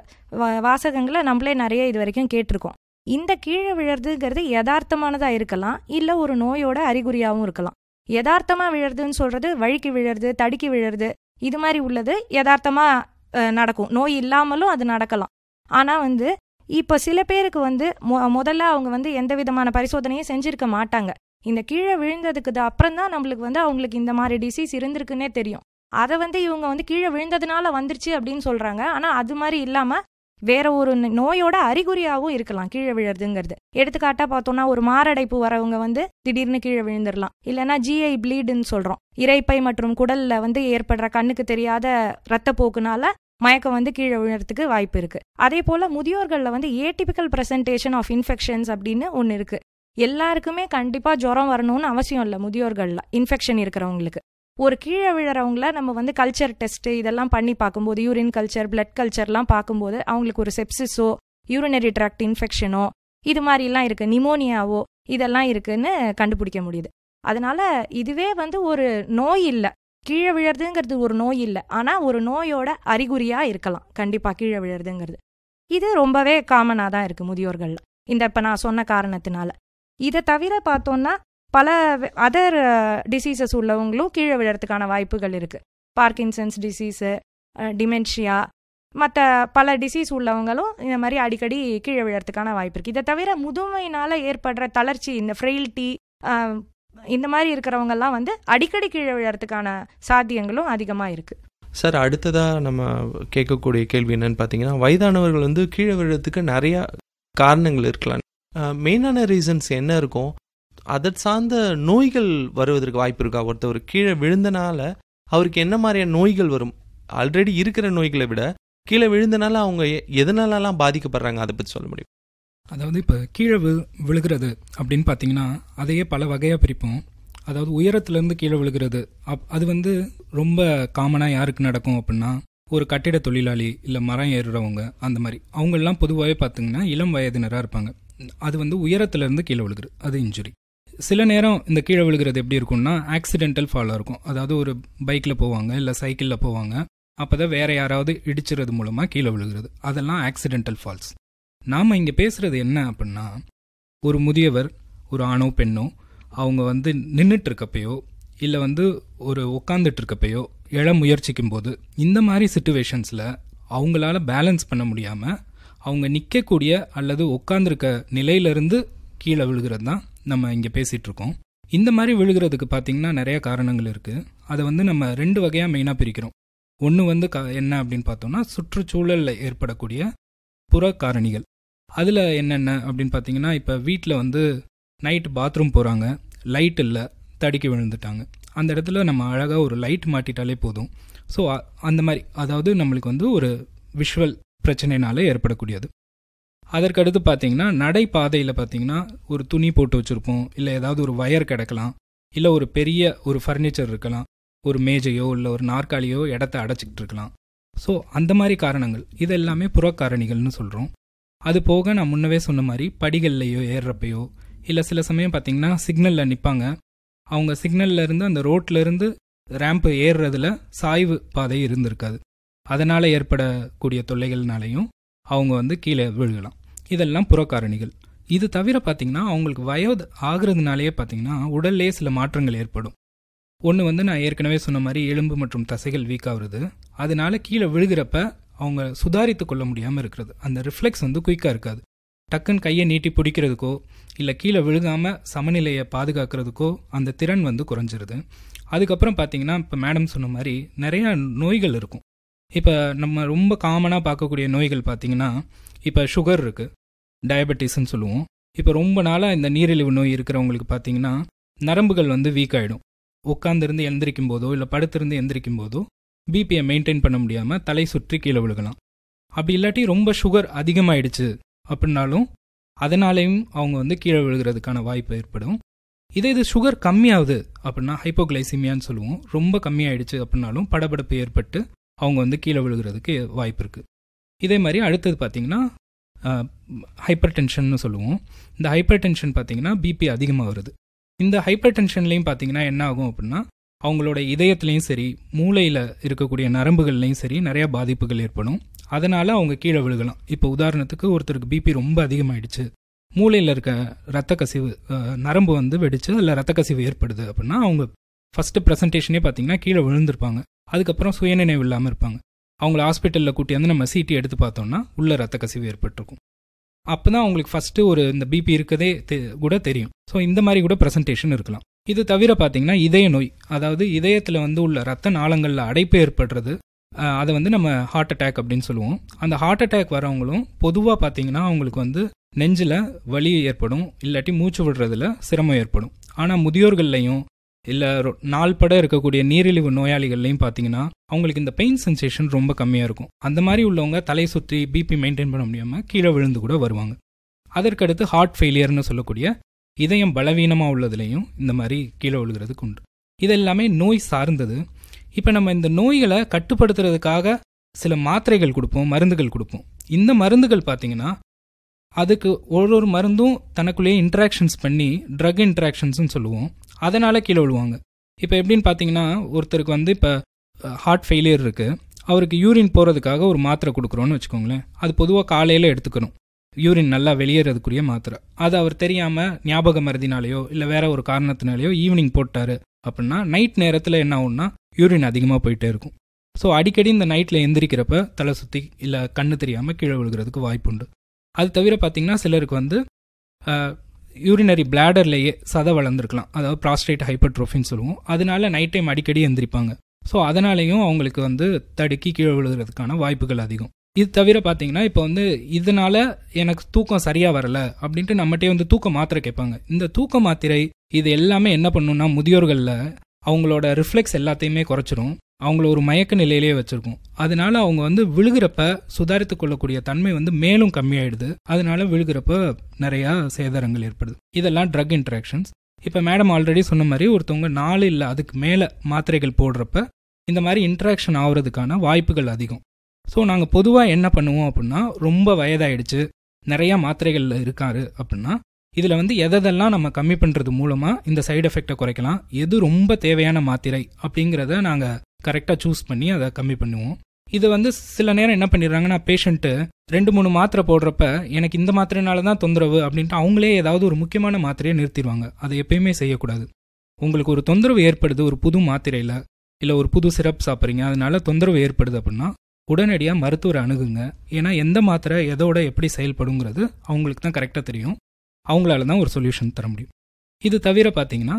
வாசகங்களை நம்மளே நிறைய இது வரைக்கும் கேட்டிருக்கோம். இந்த கீழே விழறதுங்கிறது யதார்த்தமானதாக இருக்கலாம், இல்லை ஒரு நோயோட அறிகுறியாகவும் இருக்கலாம். யதார்த்தமாக விழறதுன்னு சொல்கிறது வழுக்கி விழறது, தடுக்கி விழறது, இது மாதிரி உள்ளது யதார்த்தமாக நடக்கும், நோய் இல்லாமலும் அது நடக்கலாம். ஆனால் வந்து இப்போ சில பேருக்கு வந்து மொ முதல்ல அவங்க வந்து எந்த விதமான பரிசோதனையும் செஞ்சுருக்க மாட்டாங்க. இந்த கீழே விழுந்ததுக்கு அப்புறம் தான் நம்மளுக்கு வந்து அவங்களுக்கு இந்த மாதிரி டிசீஸ் இருந்திருக்குன்னே தெரியும். அதை வந்து இவங்க வந்து கீழே விழுந்ததுனால வந்துருச்சு அப்படின்னு சொல்கிறாங்க. ஆனால் அது மாதிரி இல்லாமல் வேற ஒரு நோயோட அறிகுறியாகவும் இருக்கலாம் கீழே விழுறதுங்கிறது. எடுத்துக்காட்டாக பார்த்தோம்னா ஒரு மாரடைப்பு வரவங்க வந்து திடீர்னு கீழே விழுந்துடலாம். இல்லைன்னா ஜிஐ ப்ளீடுன்னு சொல்கிறோம், இரைப்பை மற்றும் குடலில் வந்து ஏற்படுற கண்ணுக்கு தெரியாத இரத்தப்போக்குனால மயக்கம் வந்து கீழே விழுறதுக்கு வாய்ப்பு இருக்குது. அதே போல் முதியோர்களில் வந்து ஏடிபிக்கல் ப்ரெசன்டேஷன் ஆஃப் இன்ஃபெக்ஷன்ஸ் அப்படின்னு ஒன்று இருக்குது. எல்லாருக்குமே கண்டிப்பாக ஜுரம் வரணும்னு அவசியம் இல்லை. முதியோர்களில் இன்ஃபெக்ஷன் இருக்கிறவங்களுக்கு ஒரு கீழே விழுறவங்கள நம்ம வந்து கல்ச்சர் டெஸ்ட்டு இதெல்லாம் பண்ணி பார்க்கும்போது, யூரின் கல்ச்சர் பிளட் கல்ச்சர்லாம் பார்க்கும்போது அவங்களுக்கு ஒரு செப்சிஸோ யூரினரி ட்ராக்ட் இன்ஃபெக்ஷனோ இது மாதிரிலாம் இருக்குது, நிமோனியாவோ இதெல்லாம் இருக்குன்னு கண்டுபிடிக்க முடியுது. அதனால இதுவே வந்து ஒரு நோய் இல்லை, கீழே விழறதுங்கிறது ஒரு நோய் இல்லை, ஆனால் ஒரு நோயோட அறிகுறியாக இருக்கலாம் கண்டிப்பாக கீழே விழறதுங்கிறது. இது ரொம்பவே காமனாக தான் இருக்குது முதியோர்களில், இந்த இப்போ நான் சொன்ன காரணத்தினால. இதை தவிர பார்த்தோன்னா பல அதர் டிசீசஸ் உள்ளவங்களும் கீழே விழறதுக்கான வாய்ப்புகள் இருக்குது. பார்க்கின்சன்ஸ் டிசீஸு, டிமென்ஷியா, மற்ற பல டிசீஸ் உள்ளவங்களும் இந்த மாதிரி அடிக்கடி கீழே விழறதுக்கான வாய்ப்பு இருக்குது. இதை தவிர முதுமையினால் ஏற்படுற தளர்ச்சி, இந்த ஃப்ரெயில்ட்டி, இந்த மாதிரி இருக்கிறவங்கெல்லாம் வந்து அடிக்கடி கீழே விழறதுக்கான சாத்தியங்களும் அதிகமாக இருக்குது. சார், அடுத்ததாக நம்ம கேட்கக்கூடிய கேள்வி என்னன்னு பார்த்தீங்கன்னா, வயதானவர்கள் வந்து கீழே விழுறதுக்கு நிறையா காரணங்கள் இருக்கலாம். மெயினான ரீசன்ஸ் என்ன இருக்கும்? அதை சார்ந்த நோய்கள் வருவதற்கு வாய்ப்பு இருக்கா? ஒருத்தவர் கீழே விழுந்தனால அவருக்கு என்ன மாதிரியான நோய்கள் வரும்? ஆல்ரெடி இருக்கிற நோய்களை விட கீழே விழுந்தனால அவங்க எதனாலலாம் பாதிக்கப்படுறாங்க, அதை பற்றி சொல்ல முடியும்? அதாவது இப்போ கீழே வி விழுகிறது அப்படின்னு பார்த்தீங்கன்னா அதையே பல வகையாக பிரிப்போம். அதாவது உயரத்துலேருந்து கீழே விழுகிறது, அப் அது வந்து ரொம்ப காமனாக யாருக்கு நடக்கும் அப்படின்னா, ஒரு கட்டிட தொழிலாளி இல்லை மரம் ஏறுறவங்க, அந்த மாதிரி அவங்களெலாம் பொதுவாகவே பார்த்திங்கன்னா இளம் வயதினராக இருப்பாங்க. அது வந்து உயரத்துலேருந்து கீழே விழுகிறது, அது இன்ஜுரி. சில நேரம் இந்த கீழே விழுகிறது எப்படி இருக்கும்னா ஆக்சிடென்டல் ஃபாலாக இருக்கும். அதாவது ஒரு பைக்கில் போவாங்க இல்லை சைக்கிளில் போவாங்க, அப்போ தான் வேறு யாராவது இடிச்சுறது மூலமாக கீழே விழுகிறது, அதெல்லாம் ஆக்சிடென்டல் ஃபால்ஸ். நாம் இங்கே பேசுகிறது என்ன அப்படின்னா, ஒரு முதியவர், ஒரு ஆணோ பெண்ணோ, அவங்க வந்து நின்றுட்டு இருக்கப்பையோ இல்லை வந்து ஒரு உட்காந்துட்டு இருக்கப்பையோ எழ முயற்சிக்கும் போது, இந்த மாதிரி சிச்சுவேஷன்ஸில் அவங்களால பேலன்ஸ் பண்ண முடியாமல் அவங்க நிற்கக்கூடிய அல்லது உட்காந்துருக்க நிலையிலிருந்து கீழே விழுகிறது தான் நம்ம இங்கே பேசிகிட்டு இருக்கோம். இந்த மாதிரி விழுகிறதுக்கு பார்த்திங்கன்னா நிறைய காரணங்கள் இருக்குது. அதை வந்து நம்ம ரெண்டு வகையாக மெயினாக பிரிக்கிறோம். ஒன்று வந்து க என்ன அப்படின்னு பார்த்தோம்னா, சுற்றுச்சூழலில் ஏற்படக்கூடிய புற காரணிகள். அதில் என்னென்ன அப்படின்னு பார்த்தீங்கன்னா, இப்போ வீட்டில் வந்து நைட்டு பாத்ரூம் போகிறாங்க, லைட் இல்லை, தடுக்கி விழுந்துட்டாங்க, அந்த இடத்துல நம்ம அழகாக ஒரு லைட் மாட்டிட்டாலே போதும். ஸோ அந்த மாதிரி, அதாவது நம்மளுக்கு வந்து ஒரு விஷுவல் பிரச்சனைனால ஏற்படக்கூடியது. அதற்கடுத்து பார்த்தீங்கன்னா நடைபாதையில் பார்த்தீங்கன்னா ஒரு துணி போட்டு வச்சுருப்போம், இல்லை ஏதாவது ஒரு வயர் கிடக்கலாம், இல்லை ஒரு பெரிய ஒரு ஃபர்னிச்சர் இருக்கலாம், ஒரு மேஜையோ இல்லை ஒரு நாற்காலியோ இடத்த அடைச்சிக்கிட்டு இருக்கலாம். ஸோ அந்த மாதிரி காரணங்கள் இது எல்லாமே புறக்காரணிகள்னு சொல்கிறோம். அது போக நான் முன்னவே சொன்ன மாதிரி படிகள்லையோ ஏறுறப்பையோ, இல்லை சில சமயம் பார்த்திங்கன்னா சிக்னலில் நிற்பாங்க, அவங்க சிக்னலில் இருந்து அந்த ரோட்டில் இருந்து ரேம்பு ஏறுறதுல சாய்வு பாதை இருந்திருக்காது, அதனால் ஏற்படக்கூடிய தொல்லைகள்னாலையும் அவங்க வந்து கீழே விழுகலாம். இதெல்லாம் புறக்காரணிகள். இது தவிர பார்த்திங்கன்னா அவங்களுக்கு வயது ஆகிறதுனாலேயே பார்த்திங்கன்னா உடல்லே சில மாற்றங்கள் ஏற்படும். ஒன்று வந்து நான் ஏற்கனவே சொன்ன மாதிரி எலும்பு மற்றும் தசைகள் வீக் ஆகுறது, அதனால கீழே விழுகிறப்ப அவங்க சுதாரித்து கொள்ள முடியாமல் இருக்கிறது, அந்த ரிஃப்ளெக்ஸ் வந்து குயிக்காக இருக்காது. டக்குன்னு கையை நீட்டி பிடிக்கிறதுக்கோ இல்லை கீழே விழுகாமல் சமநிலையை பாதுகாக்கிறதுக்கோ அந்த திறன் வந்து குறைஞ்சிருது. அதுக்கப்புறம் பார்த்திங்கன்னா இப்போ மேடம் சொன்ன மாதிரி நிறையா நோய்கள் இருக்கும். இப்போ நம்ம ரொம்ப காமனாக பார்க்கக்கூடிய நோய்கள் பார்த்திங்கன்னா, இப்போ சுகர் இருக்குது, டயபெட்டிஸ்ன்னு சொல்லுவோம். இப்போ ரொம்ப நாளாக இந்த நீரிழிவு நோய் இருக்கிறவங்களுக்கு பார்த்திங்கன்னா நரம்புகள் வந்து வீக் ஆகிடும். உட்காந்துருந்து எந்திரிக்கும் போதோ இல்லை படுத்திருந்து எந்திரிக்கும் போதோ பிபியை மெயின்டைன் பண்ண முடியாமல் தலை சுற்றி கீழே விழுகலாம். அப்படி இல்லாட்டி ரொம்ப சுகர் அதிகமாகிடுச்சு அப்படின்னாலும் அதனாலேயும் அவங்க வந்து கீழே விழுகிறதுக்கான வாய்ப்பு ஏற்படும். இதே இது சுகர் கம்மியாகுது அப்படின்னா ஹைப்போகிளைசிமியான்னு சொல்லுவோம், ரொம்ப கம்மியாயிடுச்சு அப்படின்னாலும் படபடப்பு ஏற்பட்டு அவங்க வந்து கீழே விழுகிறதுக்கு வாய்ப்பு இருக்குது. இதே மாதிரி அடுத்தது பார்த்திங்கன்னா ஹைப்பர் டென்ஷன்னு சொல்லுவோம். இந்த ஹைப்பர் டென்ஷன் பார்த்திங்கன்னா பிபி அதிகமாக வருது. இந்த ஹைப்பர் டென்ஷன்லேயும் பார்த்திங்கன்னா என்ன ஆகும் அப்படின்னா அவங்களோட இதயத்துலேயும் சரி மூளையில் இருக்கக்கூடிய நரம்புகள்லேயும் சரி நிறையா பாதிப்புகள் ஏற்படும், அதனால் அவங்க கீழே விழுகலாம். இப்போ உதாரணத்துக்கு ஒருத்தருக்கு பிபி ரொம்ப அதிகமாகிடுச்சு, மூளையில் இருக்க ரத்த கசிவு நரம்பு வந்து வெடிச்சு அதில் ரத்த கசிவு ஏற்படுது அப்படின்னா அவங்க ஃபஸ்ட்டு ப்ரெசன்டேஷனே பார்த்திங்கன்னா கீழே விழுந்திருப்பாங்க, அதுக்கப்புறம் சுயநினைவு இல்லாமல் இருப்பாங்க. அவங்கள ஹாஸ்பிட்டலில் கூட்டி வந்து நம்ம சிடி எடுத்து பார்த்தோம்னா உள்ள ரத்த கசிவு ஏற்பட்டிருக்கும். அப்போ தான் அவங்களுக்கு ஃபஸ்ட்டு ஒரு இந்த பிபி இருக்கதே தெ கூட தெரியும். ஸோ இந்த மாதிரி கூட ப்ரெசன்டேஷன் இருக்கலாம். இது தவிர பார்த்திங்கன்னா இதய நோய், அதாவது இதயத்தில் வந்து உள்ள ரத்த நாளங்களில் அடைப்பு ஏற்படுறது, அதை வந்து நம்ம ஹார்ட் அட்டாக் அப்படின்னு சொல்லுவோம். அந்த ஹார்ட் அட்டாக் வரவங்களும் பொதுவாக பார்த்திங்கன்னா அவங்களுக்கு வந்து நெஞ்சில் வலி ஏற்படும், இல்லாட்டி மூச்சு விடுறதுல சிரமம் ஏற்படும். ஆனால் முதியோர்கள்லையும் இல்லை நாள்பட இருக்கக்கூடிய நீரிழிவு நோயாளிகள்லையும் பார்த்தீங்கன்னா அவங்களுக்கு இந்த பெயின் சென்சேஷன் ரொம்ப கம்மியாக இருக்கும். அந்த மாதிரி உள்ளவங்க தலை சுற்றி பிபி மெயின்டைன் பண்ண முடியாமல் கீழே விழுந்து கூட வருவாங்க. அதற்கடுத்து ஹார்ட் ஃபெயிலியர்னு சொல்லக்கூடிய இதயம் பலவீனமாக உள்ளதுலையும் இந்த மாதிரி கீழே விழுகிறதுக்கு உண்டு. இது எல்லாமே நோய் சார்ந்தது. இப்போ நம்ம இந்த நோய்களை கட்டுப்படுத்துறதுக்காக சில மாத்திரைகள் கொடுப்போம், மருந்துகள் கொடுப்போம். இந்த மருந்துகள் பார்த்தீங்கன்னா அதுக்கு ஒரு ஒரு மருந்தும் தனக்குள்ளேயே இன்ட்ராக்ஷன்ஸ் பண்ணி ட்ரக் இன்ட்ராக்ஷன்ஸ்னு சொல்லுவோம், அதனால் கீழே விழுவாங்க. இப்போ எப்படின்னு பார்த்தீங்கன்னா, ஒருத்தருக்கு வந்து இப்போ ஹார்ட் ஃபெயிலியர் இருக்குது, அவருக்கு யூரின் போகிறதுக்காக ஒரு மாத்திரை கொடுக்குறோன்னு வச்சுக்கோங்களேன். அது பொதுவாக காலையில் எடுத்துக்கணும், யூரின் நல்லா வெளியேறதுக்குரிய மாத்திரை. அது அவர் தெரியாமல் ஞாபக மருதினாலேயோ இல்லை வேற ஒரு காரணத்தினாலேயோ ஈவினிங் போட்டார் அப்படின்னா நைட் நேரத்தில் என்ன ஆகும்னா யூரின் அதிகமாக போயிட்டே இருக்கும். ஸோ அடிக்கடி இந்த நைட்டில் எந்திரிக்கிறப்ப தலை சுற்றி இல்லை கண்ணு தெரியாமல் கீழே விழுகிறதுக்கு வாய்ப்பு உண்டு. அது தவிர பார்த்திங்கன்னா சிலருக்கு வந்து யூரினரி பிளாடர்லேயே சதை வளர்ந்துருக்கலாம், அதாவது ப்ராஸ்டேட் ஹைப்பர்ட்ரோஃபின்னு சொல்லுவோம். அதனால நைட் டைம் அடிக்கடி எந்திரிப்பாங்க. ஸோ அதனாலேயும் அவங்களுக்கு வந்து தடுக்கி கீழே விழுகிறதுக்கான வாய்ப்புகள் அதிகம். இது தவிர பார்த்தீங்கன்னா இப்போ வந்து இதனால எனக்கு தூக்கம் சரியாக வரலை அப்படின்ட்டு நம்மகிட்டே வந்து தூக்க மாத்திரை கேட்பாங்க. இந்த தூக்க மாத்திரை இது எல்லாமே என்ன பண்ணுன்னா முதியோர்களில் அவங்களோட ரிஃப்ளெக்ஸ் எல்லாத்தையுமே குறைச்சிரும், அவங்கள ஒரு மயக்க நிலையிலேயே வச்சிருக்கும். அதனால அவங்க வந்து விழுகிறப்ப சுதாரித்து கொள்ளக்கூடிய தன்மை வந்து மேலும் கம்மியாயிடுது. அதனால விழுகிறப்ப நிறையா சேதாரங்கள் ஏற்படுது. இதெல்லாம் ட்ரக் இன்ட்ராக்ஷன்ஸ். இப்போ மேடம் ஆல்ரெடி சொன்ன மாதிரி ஒருத்தவங்க நாலு இல்லை அதுக்கு மேலே மாத்திரைகள் போடுறப்ப இந்த மாதிரி இன்ட்ராக்ஷன் ஆகுறதுக்கான வாய்ப்புகள் அதிகம். ஸோ நாங்கள் பொதுவாக என்ன பண்ணுவோம் அப்படின்னா, ரொம்ப வயதாயிடுச்சு நிறையா மாத்திரைகள் இருக்காரு அப்படின்னா இதில் வந்து எதெல்லாம் நம்ம கம்மி பண்ணுறது மூலமாக இந்த சைடு எஃபெக்டை குறைக்கலாம், எது ரொம்ப தேவையான மாத்திரை அப்படிங்கிறத நாங்கள் கரெக்டாக சூஸ் பண்ணி அதை கம்மி பண்ணுவோம். இது வந்து சில நேரம் என்ன பண்ணிடுறாங்கன்னா, பேஷண்ட்டு ரெண்டு மூணு மாத்திரை போடுறப்ப எனக்கு இந்த மாத்திரைனால தான் தொந்தரவு அப்படின்ட்டு அவங்களே ஏதாவது ஒரு முக்கியமான மாத்திரையை நிறுத்திடுவாங்க. அதை எப்பயுமே செய்யக்கூடாது. உங்களுக்கு ஒரு தொந்தரவு ஏற்படுது ஒரு புது மாத்திரையில், இல்லை ஒரு புது சிரப் சாப்பிட்றீங்க அதனால தொந்தரவு ஏற்படுது அப்படின்னா உடனடியாக மருத்துவரை அணுகுங்க. ஏன்னா எந்த மாத்திரை எதோட எப்படி செயல்படுங்கிறது அவங்களுக்கு தான் கரெக்டாக தெரியும், அவங்களால தான் ஒரு சொல்யூஷன் தர முடியும். இது தவிர பார்த்தீங்கன்னா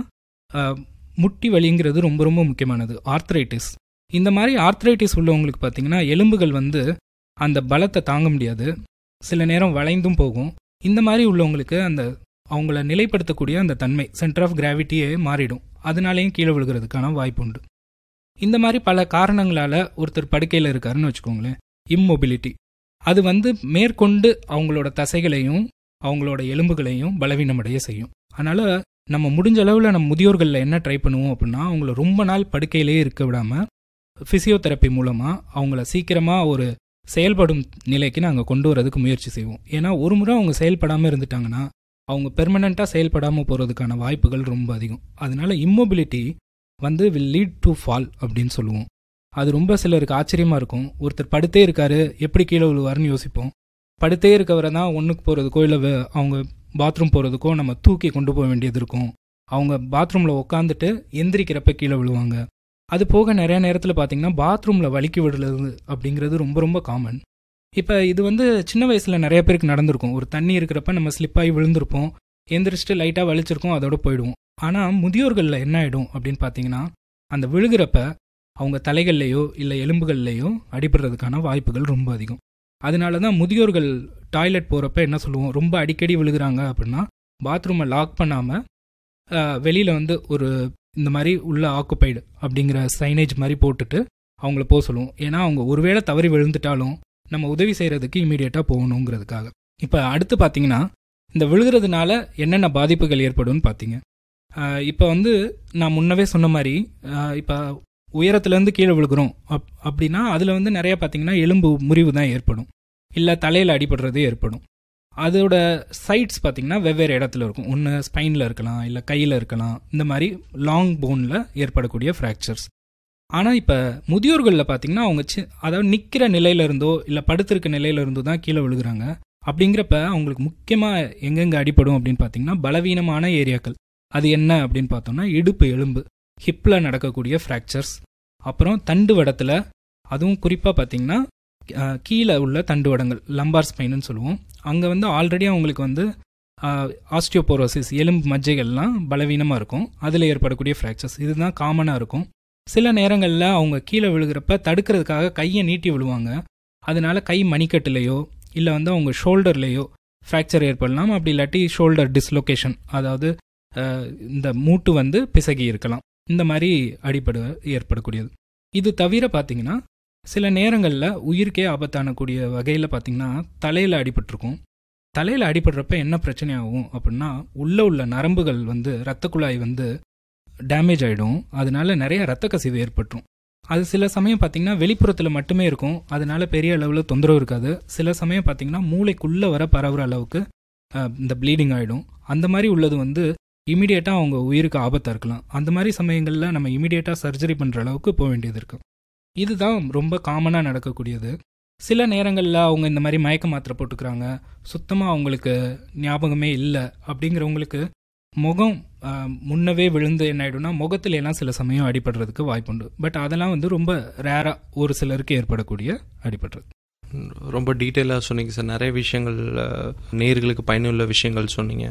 முட்டி வலிங்கிறது ரொம்ப ரொம்ப முக்கியமானது. ஆர்த்ரைட்டிஸ், இந்த மாதிரி ஆர்த்ரைட்டிஸ் உள்ளவங்களுக்கு பார்த்தீங்கன்னா எலும்புகள் வந்து அந்த பலத்தை தாங்க முடியாது, சில நேரம் வளைந்தும் போகும். இந்த மாதிரி உள்ளவங்களுக்கு அந்த அவங்கள நிலைப்படுத்தக்கூடிய அந்த தன்மை சென்டர் ஆஃப் கிராவிட்டியே மாறிடும், அதனாலேயும் கீழே விழுகிறதுக்கான வாய்ப்பு உண்டு. இந்த மாதிரி பல காரணங்களால் ஒருத்தர் படுக்கையில் இருக்காருன்னு வச்சுக்கோங்களேன், இம்மொபிலிட்டி, அது வந்து மேற்கொண்டு அவங்களோட தசைகளையும் அவங்களோட எலும்புகளையும் பலவீனமடைய செய்யும். அதனால் நம்ம முடிஞ்ச அளவில் நம்ம முதியோர்களில் என்ன ட்ரை பண்ணுவோம் அப்படின்னா, அவங்கள ரொம்ப நாள் படுக்கையிலே இருக்க விடாமல் ஃபிசியோதெரப்பி மூலமாக அவங்கள சீக்கிரமாக ஒரு செயல்படும் நிலைக்கு நாங்கள் கொண்டு வரதுக்கு முயற்சி செய்வோம். ஏன்னா ஒரு முறை அவங்க செயல்படாமல் இருந்துட்டாங்கன்னா அவங்க பெர்மனண்ட்டாக செயல்படாமல் போகிறதுக்கான வாய்ப்புகள் ரொம்ப அதிகம். அதனால இம்மொபிலிட்டி வந்து வில் லீட் டு ஃபால் அப்படின்னு சொல்லுவோம். அது ரொம்ப சிலருக்கு ஆச்சரியமாக இருக்கும். ஒருத்தர் படுத்தே இருக்காரு எப்படி கீழே விழுவாருன்னு யோசிப்போம். படுத்தே இருக்கவரை தான் ஒன்றுக்கு போகிறதுக்கோ இல்லை அவங்க பாத்ரூம் போகிறதுக்கோ நம்ம தூக்கி கொண்டு போக வேண்டியது இருக்கும். அவங்க பாத்ரூமில் உட்காந்துட்டு எந்திரிக்கிறப்ப கீழே விழுவாங்க. அது போக நிறைய நேரத்தில் பார்த்தீங்கன்னா பாத்ரூமில் வலிக்கி விடுறது அப்படிங்கிறது ரொம்ப ரொம்ப காமன். இப்போ இது வந்து சின்ன வயசில் நிறைய பேருக்கு நடந்திருக்கும். ஒரு தண்ணி இருக்கிறப்ப நம்ம ஸ்லிப்பாகி விழுந்திருப்போம், எந்திரிச்சிட்டு லைட்டாக வலிச்சிருக்கோம், அதோட போயிடுவோம். ஆனால் முதியோர்களில் என்ன ஆகிடும் அப்படின்னு பார்த்தீங்கன்னா, அந்த விழுகிறப்ப அவங்க தலைகள்லையோ இல்லை எலும்புகள்லையோ அடிபடுறதுக்கான வாய்ப்புகள் ரொம்ப அதிகம். அதனால தான் முதியோர்கள் டாய்லெட் போகிறப்ப என்ன சொல்லுவோம், ரொம்ப அடிக்கடி விழுகிறாங்க அப்படின்னா பாத்ரூமை லாக் பண்ணாமல் வெளியில் வந்து ஒரு இந்த மாதிரி உள்ள ஆக்குப்பைடு அப்படிங்கிற சைனேஜ் மாதிரி போட்டுட்டு அவங்கள போக சொல்லுவோம். ஏன்னா அவங்க ஒருவேளை தவறி விழுந்துட்டாலும் நம்ம உதவி செய்கிறதுக்கு இமீடியட்டாக போகணுங்கிறதுக்காக. இப்போ அடுத்து பார்த்தீங்கன்னா இந்த விழுகிறதுனால என்னென்ன பாதிப்புகள் ஏற்படும்னு பார்த்தீங்க. இப்போ வந்து நான் முன்னவே சொன்ன மாதிரி இப்போ உயரத்துலேருந்து கீழே விழுகிறோம் அப் அப்படின்னா அதில் வந்து நிறையா பார்த்தீங்கன்னா எலும்பு முறிவு தான் ஏற்படும், இல்லை தலையில் அடிபடுறது ஏற்படும். அதோட சைட்ஸ் பார்த்திங்கன்னா வெவ்வேறு இடத்துல இருக்கும். ஒன்று ஸ்பைனில் இருக்கலாம், இல்லை கையில் இருக்கலாம். இந்த மாதிரி லாங் போனில் ஏற்படக்கூடிய ஃப்ராக்சர்ஸ். ஆனால் இப்போ முதியோர்களில் பார்த்திங்கன்னா அவங்க சி அதாவது நிற்கிற நிலையிலிருந்தோ இல்லை படுத்திருக்க நிலையிலிருந்தோ தான் கீழே விழுகிறாங்க. அப்படிங்கிறப்ப அவங்களுக்கு முக்கியமாக எங்கெங்கே அடிப்படும் அப்படின்னு பார்த்திங்கன்னா பலவீனமான ஏரியாக்கள். அது என்ன அப்படின்னு பார்த்தோம்னா இடுப்பு எலும்பு, ஹிப்பில் நடக்கக்கூடிய ஃப்ராக்சர்ஸ், அப்புறம் தண்டு வடத்தில், அதுவும் குறிப்பாக பார்த்திங்கன்னா கீழே உள்ள தண்டுவடங்கள் லம்பார் ஸ்பைனுன்னு சொல்லுவோம். அங்கே வந்து ஆல்ரெடி அவங்களுக்கு வந்து ஆஸ்டியோபோரோசிஸ் எலும்பு மஜ்ஜைகள்லாம் பலவீனமாக இருக்கும், அதில் ஏற்படக்கூடிய ஃப்ராக்சர்ஸ் இதுதான் காமனாக இருக்கும். சில நேரங்களில் அவங்க கீழே விழுகிறப்ப தடுக்கிறதுக்காக கையை நீட்டி விழுவாங்க. அதனால கை மணிக்கட்டுலேயோ இல்லை வந்து அவங்க ஷோல்டர்லேயோ ஃப்ராக்சர் ஏற்படலாம். அப்படி இல்லாட்டி ஷோல்டர் டிஸ்லொகேஷன், அதாவது இந்த மூட்டு வந்து பிசகி இருக்கலாம். இந்த மாதிரி அடிப்படை ஏற்படக்கூடியது. இது தவிர பார்த்திங்கன்னா சில நேரங்களில் உயிருக்கே ஆபத்தானக்கூடிய வகையில் பார்த்திங்கன்னா தலையில் அடிபட்டிருக்கும். தலையில் அடிபடுறப்ப என்ன பிரச்சனை ஆகும் அப்படின்னா உள்ளே உள்ள நரம்புகள் வந்து இரத்த குழாய் வந்து டேமேஜ் ஆகிடும். அதனால நிறைய இரத்த கசிவு ஏற்பட்டுரும். அது சில சமயம் பார்த்திங்கன்னா வெளிப்புறத்தில் மட்டுமே இருக்கும், அதனால பெரிய அளவில் தொந்தரவு இருக்காது. சில சமயம் பார்த்திங்கன்னா மூளைக்குள்ளே வர பரவுற அளவுக்கு இந்த ப்ளீடிங் ஆகிடும். அந்த மாதிரி உள்ளது வந்து இமீடியட்டாக அவங்க உயிருக்கு ஆபத்தாக இருக்கலாம். அந்த மாதிரி சமயங்களில் நம்ம இமீடியட்டாக சர்ஜரி பண்ணுற அளவுக்கு போக வேண்டியது இருக்குது. இதுதான் ரொம்ப காமனாக நடக்கக்கூடியது. சில நேரங்களில் அவங்க இந்த மாதிரி மயக்க மாத்திரை போட்டுக்கிறாங்க, சுத்தமாக அவங்களுக்கு ஞாபகமே இல்லை அப்படிங்கிறவங்களுக்கு முகம் முன்னவே விழுந்து என்ன ஆகிடும்னா முகத்துல எல்லாம் சில சமயம் அடிபடுறதுக்கு வாய்ப்புண்டு. பட் அதெல்லாம் வந்து ரொம்ப ரேராக ஒரு சிலருக்கு ஏற்படக்கூடிய அடிபடுறது. ரொம்ப டீட்டெயிலாக சொன்னீங்க சார். நிறைய விஷயங்கள் நேயர்களுக்கு பயனுள்ள விஷயங்கள் சொன்னீங்க.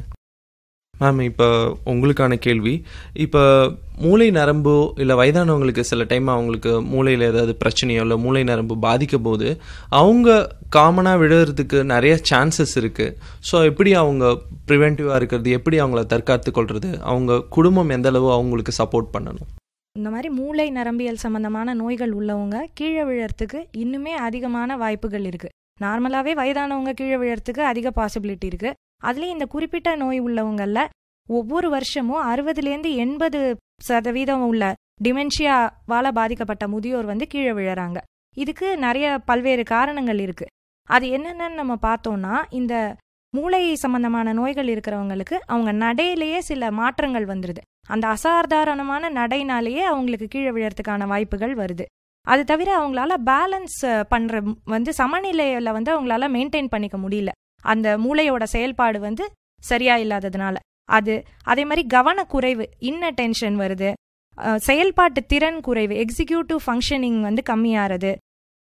மேம், இப்போ உங்களுக்கான கேள்வி. இப்போ மூளை நரம்பு இல்லை வயதானவங்களுக்கு சில டைம் அவங்களுக்கு மூளையில் ஏதாவது பிரச்சனையோ இல்லை மூளை நரம்பு பாதிக்கும் போது அவங்க காமனாக விழுறதுக்கு நிறைய சான்சஸ் இருக்குது. ஸோ எப்படி அவங்க ப்ரிவென்டிவாக இருக்கிறது, எப்படி அவங்கள தற்காத்து கொள்வது, அவங்க குடும்பம் எந்த அளவு அவங்களுக்கு சப்போர்ட் பண்ணணும்? இந்த மாதிரி மூளை நரம்பியல் சம்பந்தமான நோய்கள் உள்ளவங்க கீழே விழறதுக்கு இன்னுமே அதிகமான வாய்ப்புகள் இருக்குது. நார்மலாகவே வயதானவங்க கீழே விழறதுக்கு அதிக பாசிபிலிட்டி இருக்குது. அதுலேயும் இந்த குறிப்பிட்ட நோய் உள்ளவங்களில் ஒவ்வொரு வருஷமும் அறுபதுலேருந்து எண்பது சதவீதம் உள்ள டிமென்ஷியாவால் பாதிக்கப்பட்ட முதியோர் வந்து கீழே விழறாங்க. இதுக்கு நிறைய பல்வேறு காரணங்கள் இருக்குது. அது என்னென்னு நம்ம பார்த்தோம்னா, இந்த மூளை சம்பந்தமான நோய்கள் இருக்கிறவங்களுக்கு அவங்க நடையிலேயே சில மாற்றங்கள் வந்துடுது. அந்த அசாதாரணமான நடைனாலேயே அவங்களுக்கு கீழே விழறதுக்கான வாய்ப்புகள் வருது. அது தவிர அவங்களால பேலன்ஸ் பண்ணுற வந்து சமநிலையில் வந்து அவங்களால மெயின்டைன் பண்ணிக்க முடியல. அந்த மூளையோட செயல்பாடு வந்து சரியா இல்லாததுனால அது. அதே மாதிரி கவனக்குறைவு, இன்னட்டென்ஷன் வருது, செயல்பாட்டு திறன் குறைவு, எக்ஸிக்யூட்டிவ் ஃபங்க்ஷனிங் வந்து கம்மியாகிறது,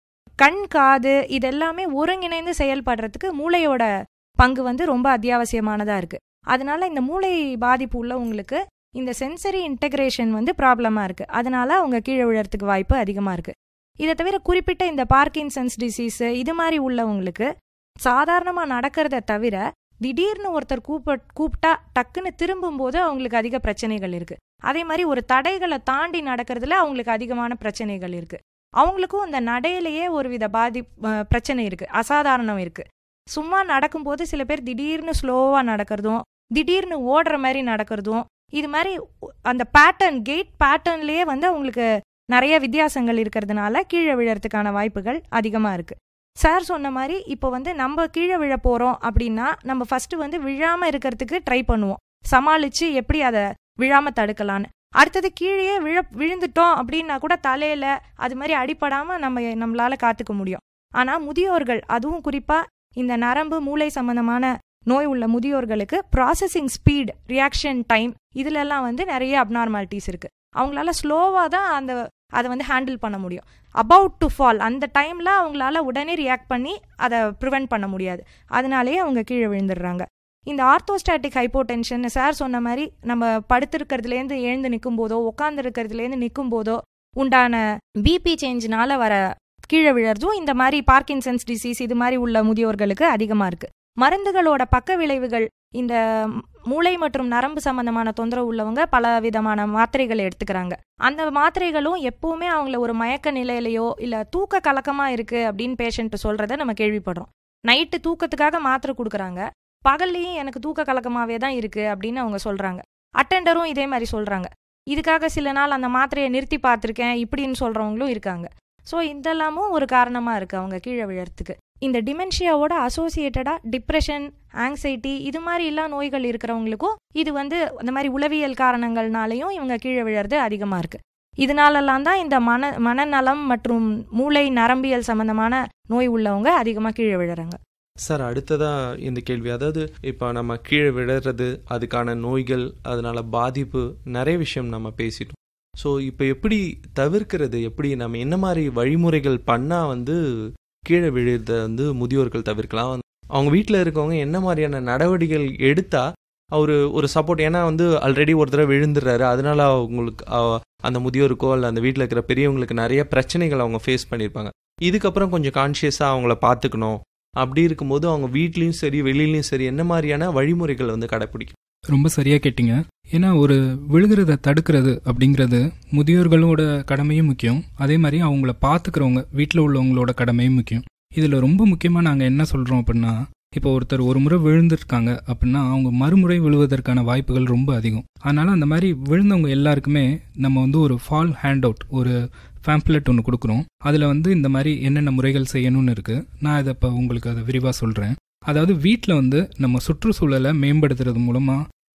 கண் காது இதெல்லாமே ஒருங்கிணைந்து செயல்படுறதுக்கு மூளையோட பங்கு வந்து ரொம்ப அத்தியாவசியமானதாக இருக்குது. அதனால இந்த மூளை பாதிப்பு உள்ளவங்களுக்கு இந்த சென்சரி இன்டெகிரேஷன் வந்து ப்ராப்ளமாக இருக்குது. அதனால அவங்க கீழே விழறதுக்கு வாய்ப்பு அதிகமாக இருக்குது. இதை தவிர குறிப்பிட்ட இந்த பார்க்கின்சன்ஸ் டிசீஸு இது மாதிரி உள்ளவங்களுக்கு சாதாரணமாக நடக்கிறத தவிர திடீர்னு ஒருத்தர் கூப்ப கூப்பிட்டா டக்குன்னு திரும்பும்போது அவங்களுக்கு அதிக பிரச்சனைகள் இருக்குது. அதே மாதிரி ஒரு தடைகளை தாண்டி நடக்கிறதுல அவங்களுக்கு அதிகமான பிரச்சனைகள் இருக்குது. அவங்களுக்கும் இந்த நடையிலேயே ஒரு வித பாதி பிரச்சனை இருக்குது, அசாதாரணம் இருக்குது. சும்மா நடக்கும்போது சில பேர் திடீர்னு ஸ்லோவாக நடக்கிறதும் திடீர்னு ஓடுற மாதிரி நடக்கிறதும் இது மாதிரி அந்த பேட்டர்ன் கெயிட் பேட்டர்ன்லேயே வந்து அவங்களுக்கு நிறைய வித்தியாசங்கள் இருக்கிறதுனால கீழே விழறதுக்கான வாய்ப்புகள் அதிகமாக இருக்குது. சார் சொன்ன மாதிரி இப்போ வந்து நம்ம கீழே விழ போகிறோம் அப்படின்னா நம்ம ஃபஸ்ட்டு வந்து விழாமல் இருக்கிறதுக்கு ட்ரை பண்ணுவோம், சமாளித்து எப்படி அதை விழாமல் தடுக்கலான்னு. அடுத்தது கீழே விழ விழுந்துட்டோம் அப்படின்னா கூட தலையில் அது மாதிரி அடிப்படாமல் நம்ம நம்மளால் காத்துக்க முடியும். ஆனால் முதியோர்கள், அதுவும் குறிப்பாக இந்த நரம்பு மூளை சம்பந்தமான நோய் உள்ள முதியோர்களுக்கு ப்ராசஸிங் ஸ்பீட், ரியாக்ஷன் டைம் இதிலெல்லாம் வந்து நிறைய அப்நார்மாலிட்டிஸ் இருக்குது. அவங்களால ஸ்லோவாக தான் அந்த அதை வந்து ஹேண்டில் பண்ண முடியும். அபவுட் டு ஃபால் அந்த டைமில் அவங்களால உடனே ரியாக்ட் பண்ணி அதை ப்ரிவென்ட் பண்ண முடியாது. அதனாலேயே அவங்க கீழே விழுந்துடுறாங்க. இந்த ஆர்த்தோஸ்டாட்டிக் ஹைப்போடென்ஷன் சார் சொன்ன மாதிரி நம்ம படுத்திருக்கிறதுலேருந்து எழுந்து நிற்கும் போதோ உட்கார்ந்து இருக்கிறதுலேருந்து நிற்கும் போதோ உண்டான பிபி சேஞ்சினால வர கீழே விழறதும் இந்த மாதிரி பார்க்கின்சன்ஸ் டிசீஸ் இது மாதிரி உள்ள முதியோர்களுக்கு அதிகமாக இருக்குது. மருந்துகளோட பக்க விளைவுகள், இந்த மூளை மற்றும் நரம்பு சம்பந்தமான தொந்தரவு உள்ளவங்க பல விதமான மாத்திரைகளை எடுத்துக்கிறாங்க. அந்த மாத்திரைகளும் எப்பவுமே அவங்கள ஒரு மயக்க நிலையிலையோ இல்லை தூக்க கலக்கமாக இருக்குது அப்படின்னு பேஷண்ட் சொல்கிறத நம்ம கேள்விப்படுறோம். நைட்டு தூக்கத்துக்காக மாத்திரை கொடுக்குறாங்க, பகல்லையும் எனக்கு தூக்க கலக்கமாகவே தான் இருக்குது அப்படின்னு அவங்க சொல்கிறாங்க. அட்டெண்டரும் இதே மாதிரி சொல்கிறாங்க. இதுக்காக சில நாள் அந்த மாத்திரையை நிறுத்தி பார்த்துருக்கேன் இப்படின்னு சொல்கிறவங்களும் இருக்காங்க. ஸோ இதெல்லாமும் ஒரு காரணமாக இருக்குது அவங்க கீழே விழறதுக்கு. இந்த டிமென்ஷியாவோட அசோசியேட்டடாக டிப்ரெஷன், ஆங்ஸைட்டி இது மாதிரி எல்லா நோய்கள் இருக்கிறவங்களுக்கும் இது வந்து அந்த மாதிரி உளவியல் காரணங்கள்னாலையும் இவங்க கீழே விழறது அதிகமாக இருக்குது. இதனாலெல்லாம் தான் இந்த மன மனநலம் மற்றும் மூளை நரம்பியல் சம்பந்தமான நோய் உள்ளவங்க அதிகமாக கீழே விழுறாங்க. சார், அடுத்ததாக இந்த கேள்வி, அதாவது இப்போ நம்ம கீழே விழுறது, அதுக்கான நோய்கள், அதனால பாதிப்பு, நிறைய விஷயம் நம்ம பேசிட்டோம். ஸோ இப்போ எப்படி தவிர்க்கிறது, எப்படி நம்ம என்ன மாதிரி வழிமுறைகள் பண்ணால் வந்து கீழே விழுறத வந்து முதியோர்கள் தவிர்க்கலாம்? அவங்க வீட்டில் இருக்கவங்க என்ன மாதிரியான நடவடிக்கைகள் எடுத்தால் அவர் ஒரு சப்போர்ட், ஏன்னா வந்து ஆல்ரெடி ஒரு தடவை விழுந்துடுறாரு, அதனால அவங்களுக்கு அந்த முதியோருக்கோ இல்லை அந்த வீட்டில் இருக்கிற பெரியவங்களுக்கு நிறைய பிரச்சனைகள் அவங்க ஃபேஸ் பண்ணியிருப்பாங்க. இதுக்கப்புறம் கொஞ்சம் கான்ஷியஸாக அவங்கள பார்த்துக்கணும். அப்படி இருக்கும்போது அவங்க வீட்லேயும் சரி வெளியிலையும் சரி என்ன மாதிரியான வழிமுறைகள் வந்து கடைப்பிடிக்கும்? ரொம்ப சரியாக கேட்டிங்க. ஏன்னா ஒரு விழுகிறத தடுக்கிறது அப்படிங்கிறது முதியோர்களோட கடமையும் முக்கியம், அதே மாதிரி அவங்கள பார்த்துக்கிறவங்க வீட்டில் உள்ளவங்களோட கடமையும் முக்கியம். இதில் ரொம்ப முக்கியமாக நாங்கள் என்ன சொல்கிறோம் அப்படின்னா, இப்போ ஒருத்தர் ஒரு முறை விழுந்திருக்காங்க அப்படின்னா அவங்க மறுமுறை விழுவதற்கான வாய்ப்புகள் ரொம்ப அதிகம். அதனால் அந்த மாதிரி விழுந்தவங்க எல்லாருக்குமே நம்ம வந்து ஒரு ஃபால் ஹேண்ட் அவுட், ஒரு பேம்ப்ளெட் ஒன்று கொடுக்குறோம். அதில் வந்து இந்த மாதிரி என்னென்ன முறைகள் செய்யணும்னு இருக்குது. நான் இதை இப்போ உங்களுக்கு அதை விரிவாக சொல்கிறேன். அதாவது வீட்டில் வந்து நம்ம சுற்றுச்சூழலை மேம்படுத்துறது மூலமாக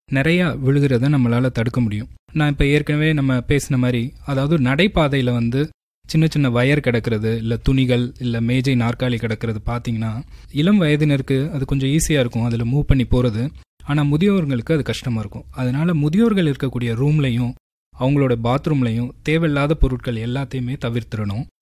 நிறையா விழுகிறத நம்மளால் தடுக்க முடியும். நான் இப்போ ஏற்கனவே நம்ம பேசின மாதிரி, அதாவது நடைபாதையில் வந்து சின்ன சின்ன வயர் கிடக்கிறது, இல்லை துணிகள், இல்லை மேஜை நாற்காலி கிடக்கிறது பார்த்தீங்கன்னா இளம் வயதினருக்கு அது கொஞ்சம் ஈஸியாக இருக்கும் அதில் மூவ் பண்ணி போகிறது. ஆனால் முதியோர்களுக்கு அது கஷ்டமாக இருக்கும். அதனால முதியோர்கள் இருக்கக்கூடிய ரூம்லையும் அவங்களோட பாத்ரூம்லையும் தேவையில்லாத பொருட்கள் எல்லாத்தையுமே தவிர்த்திடணும்.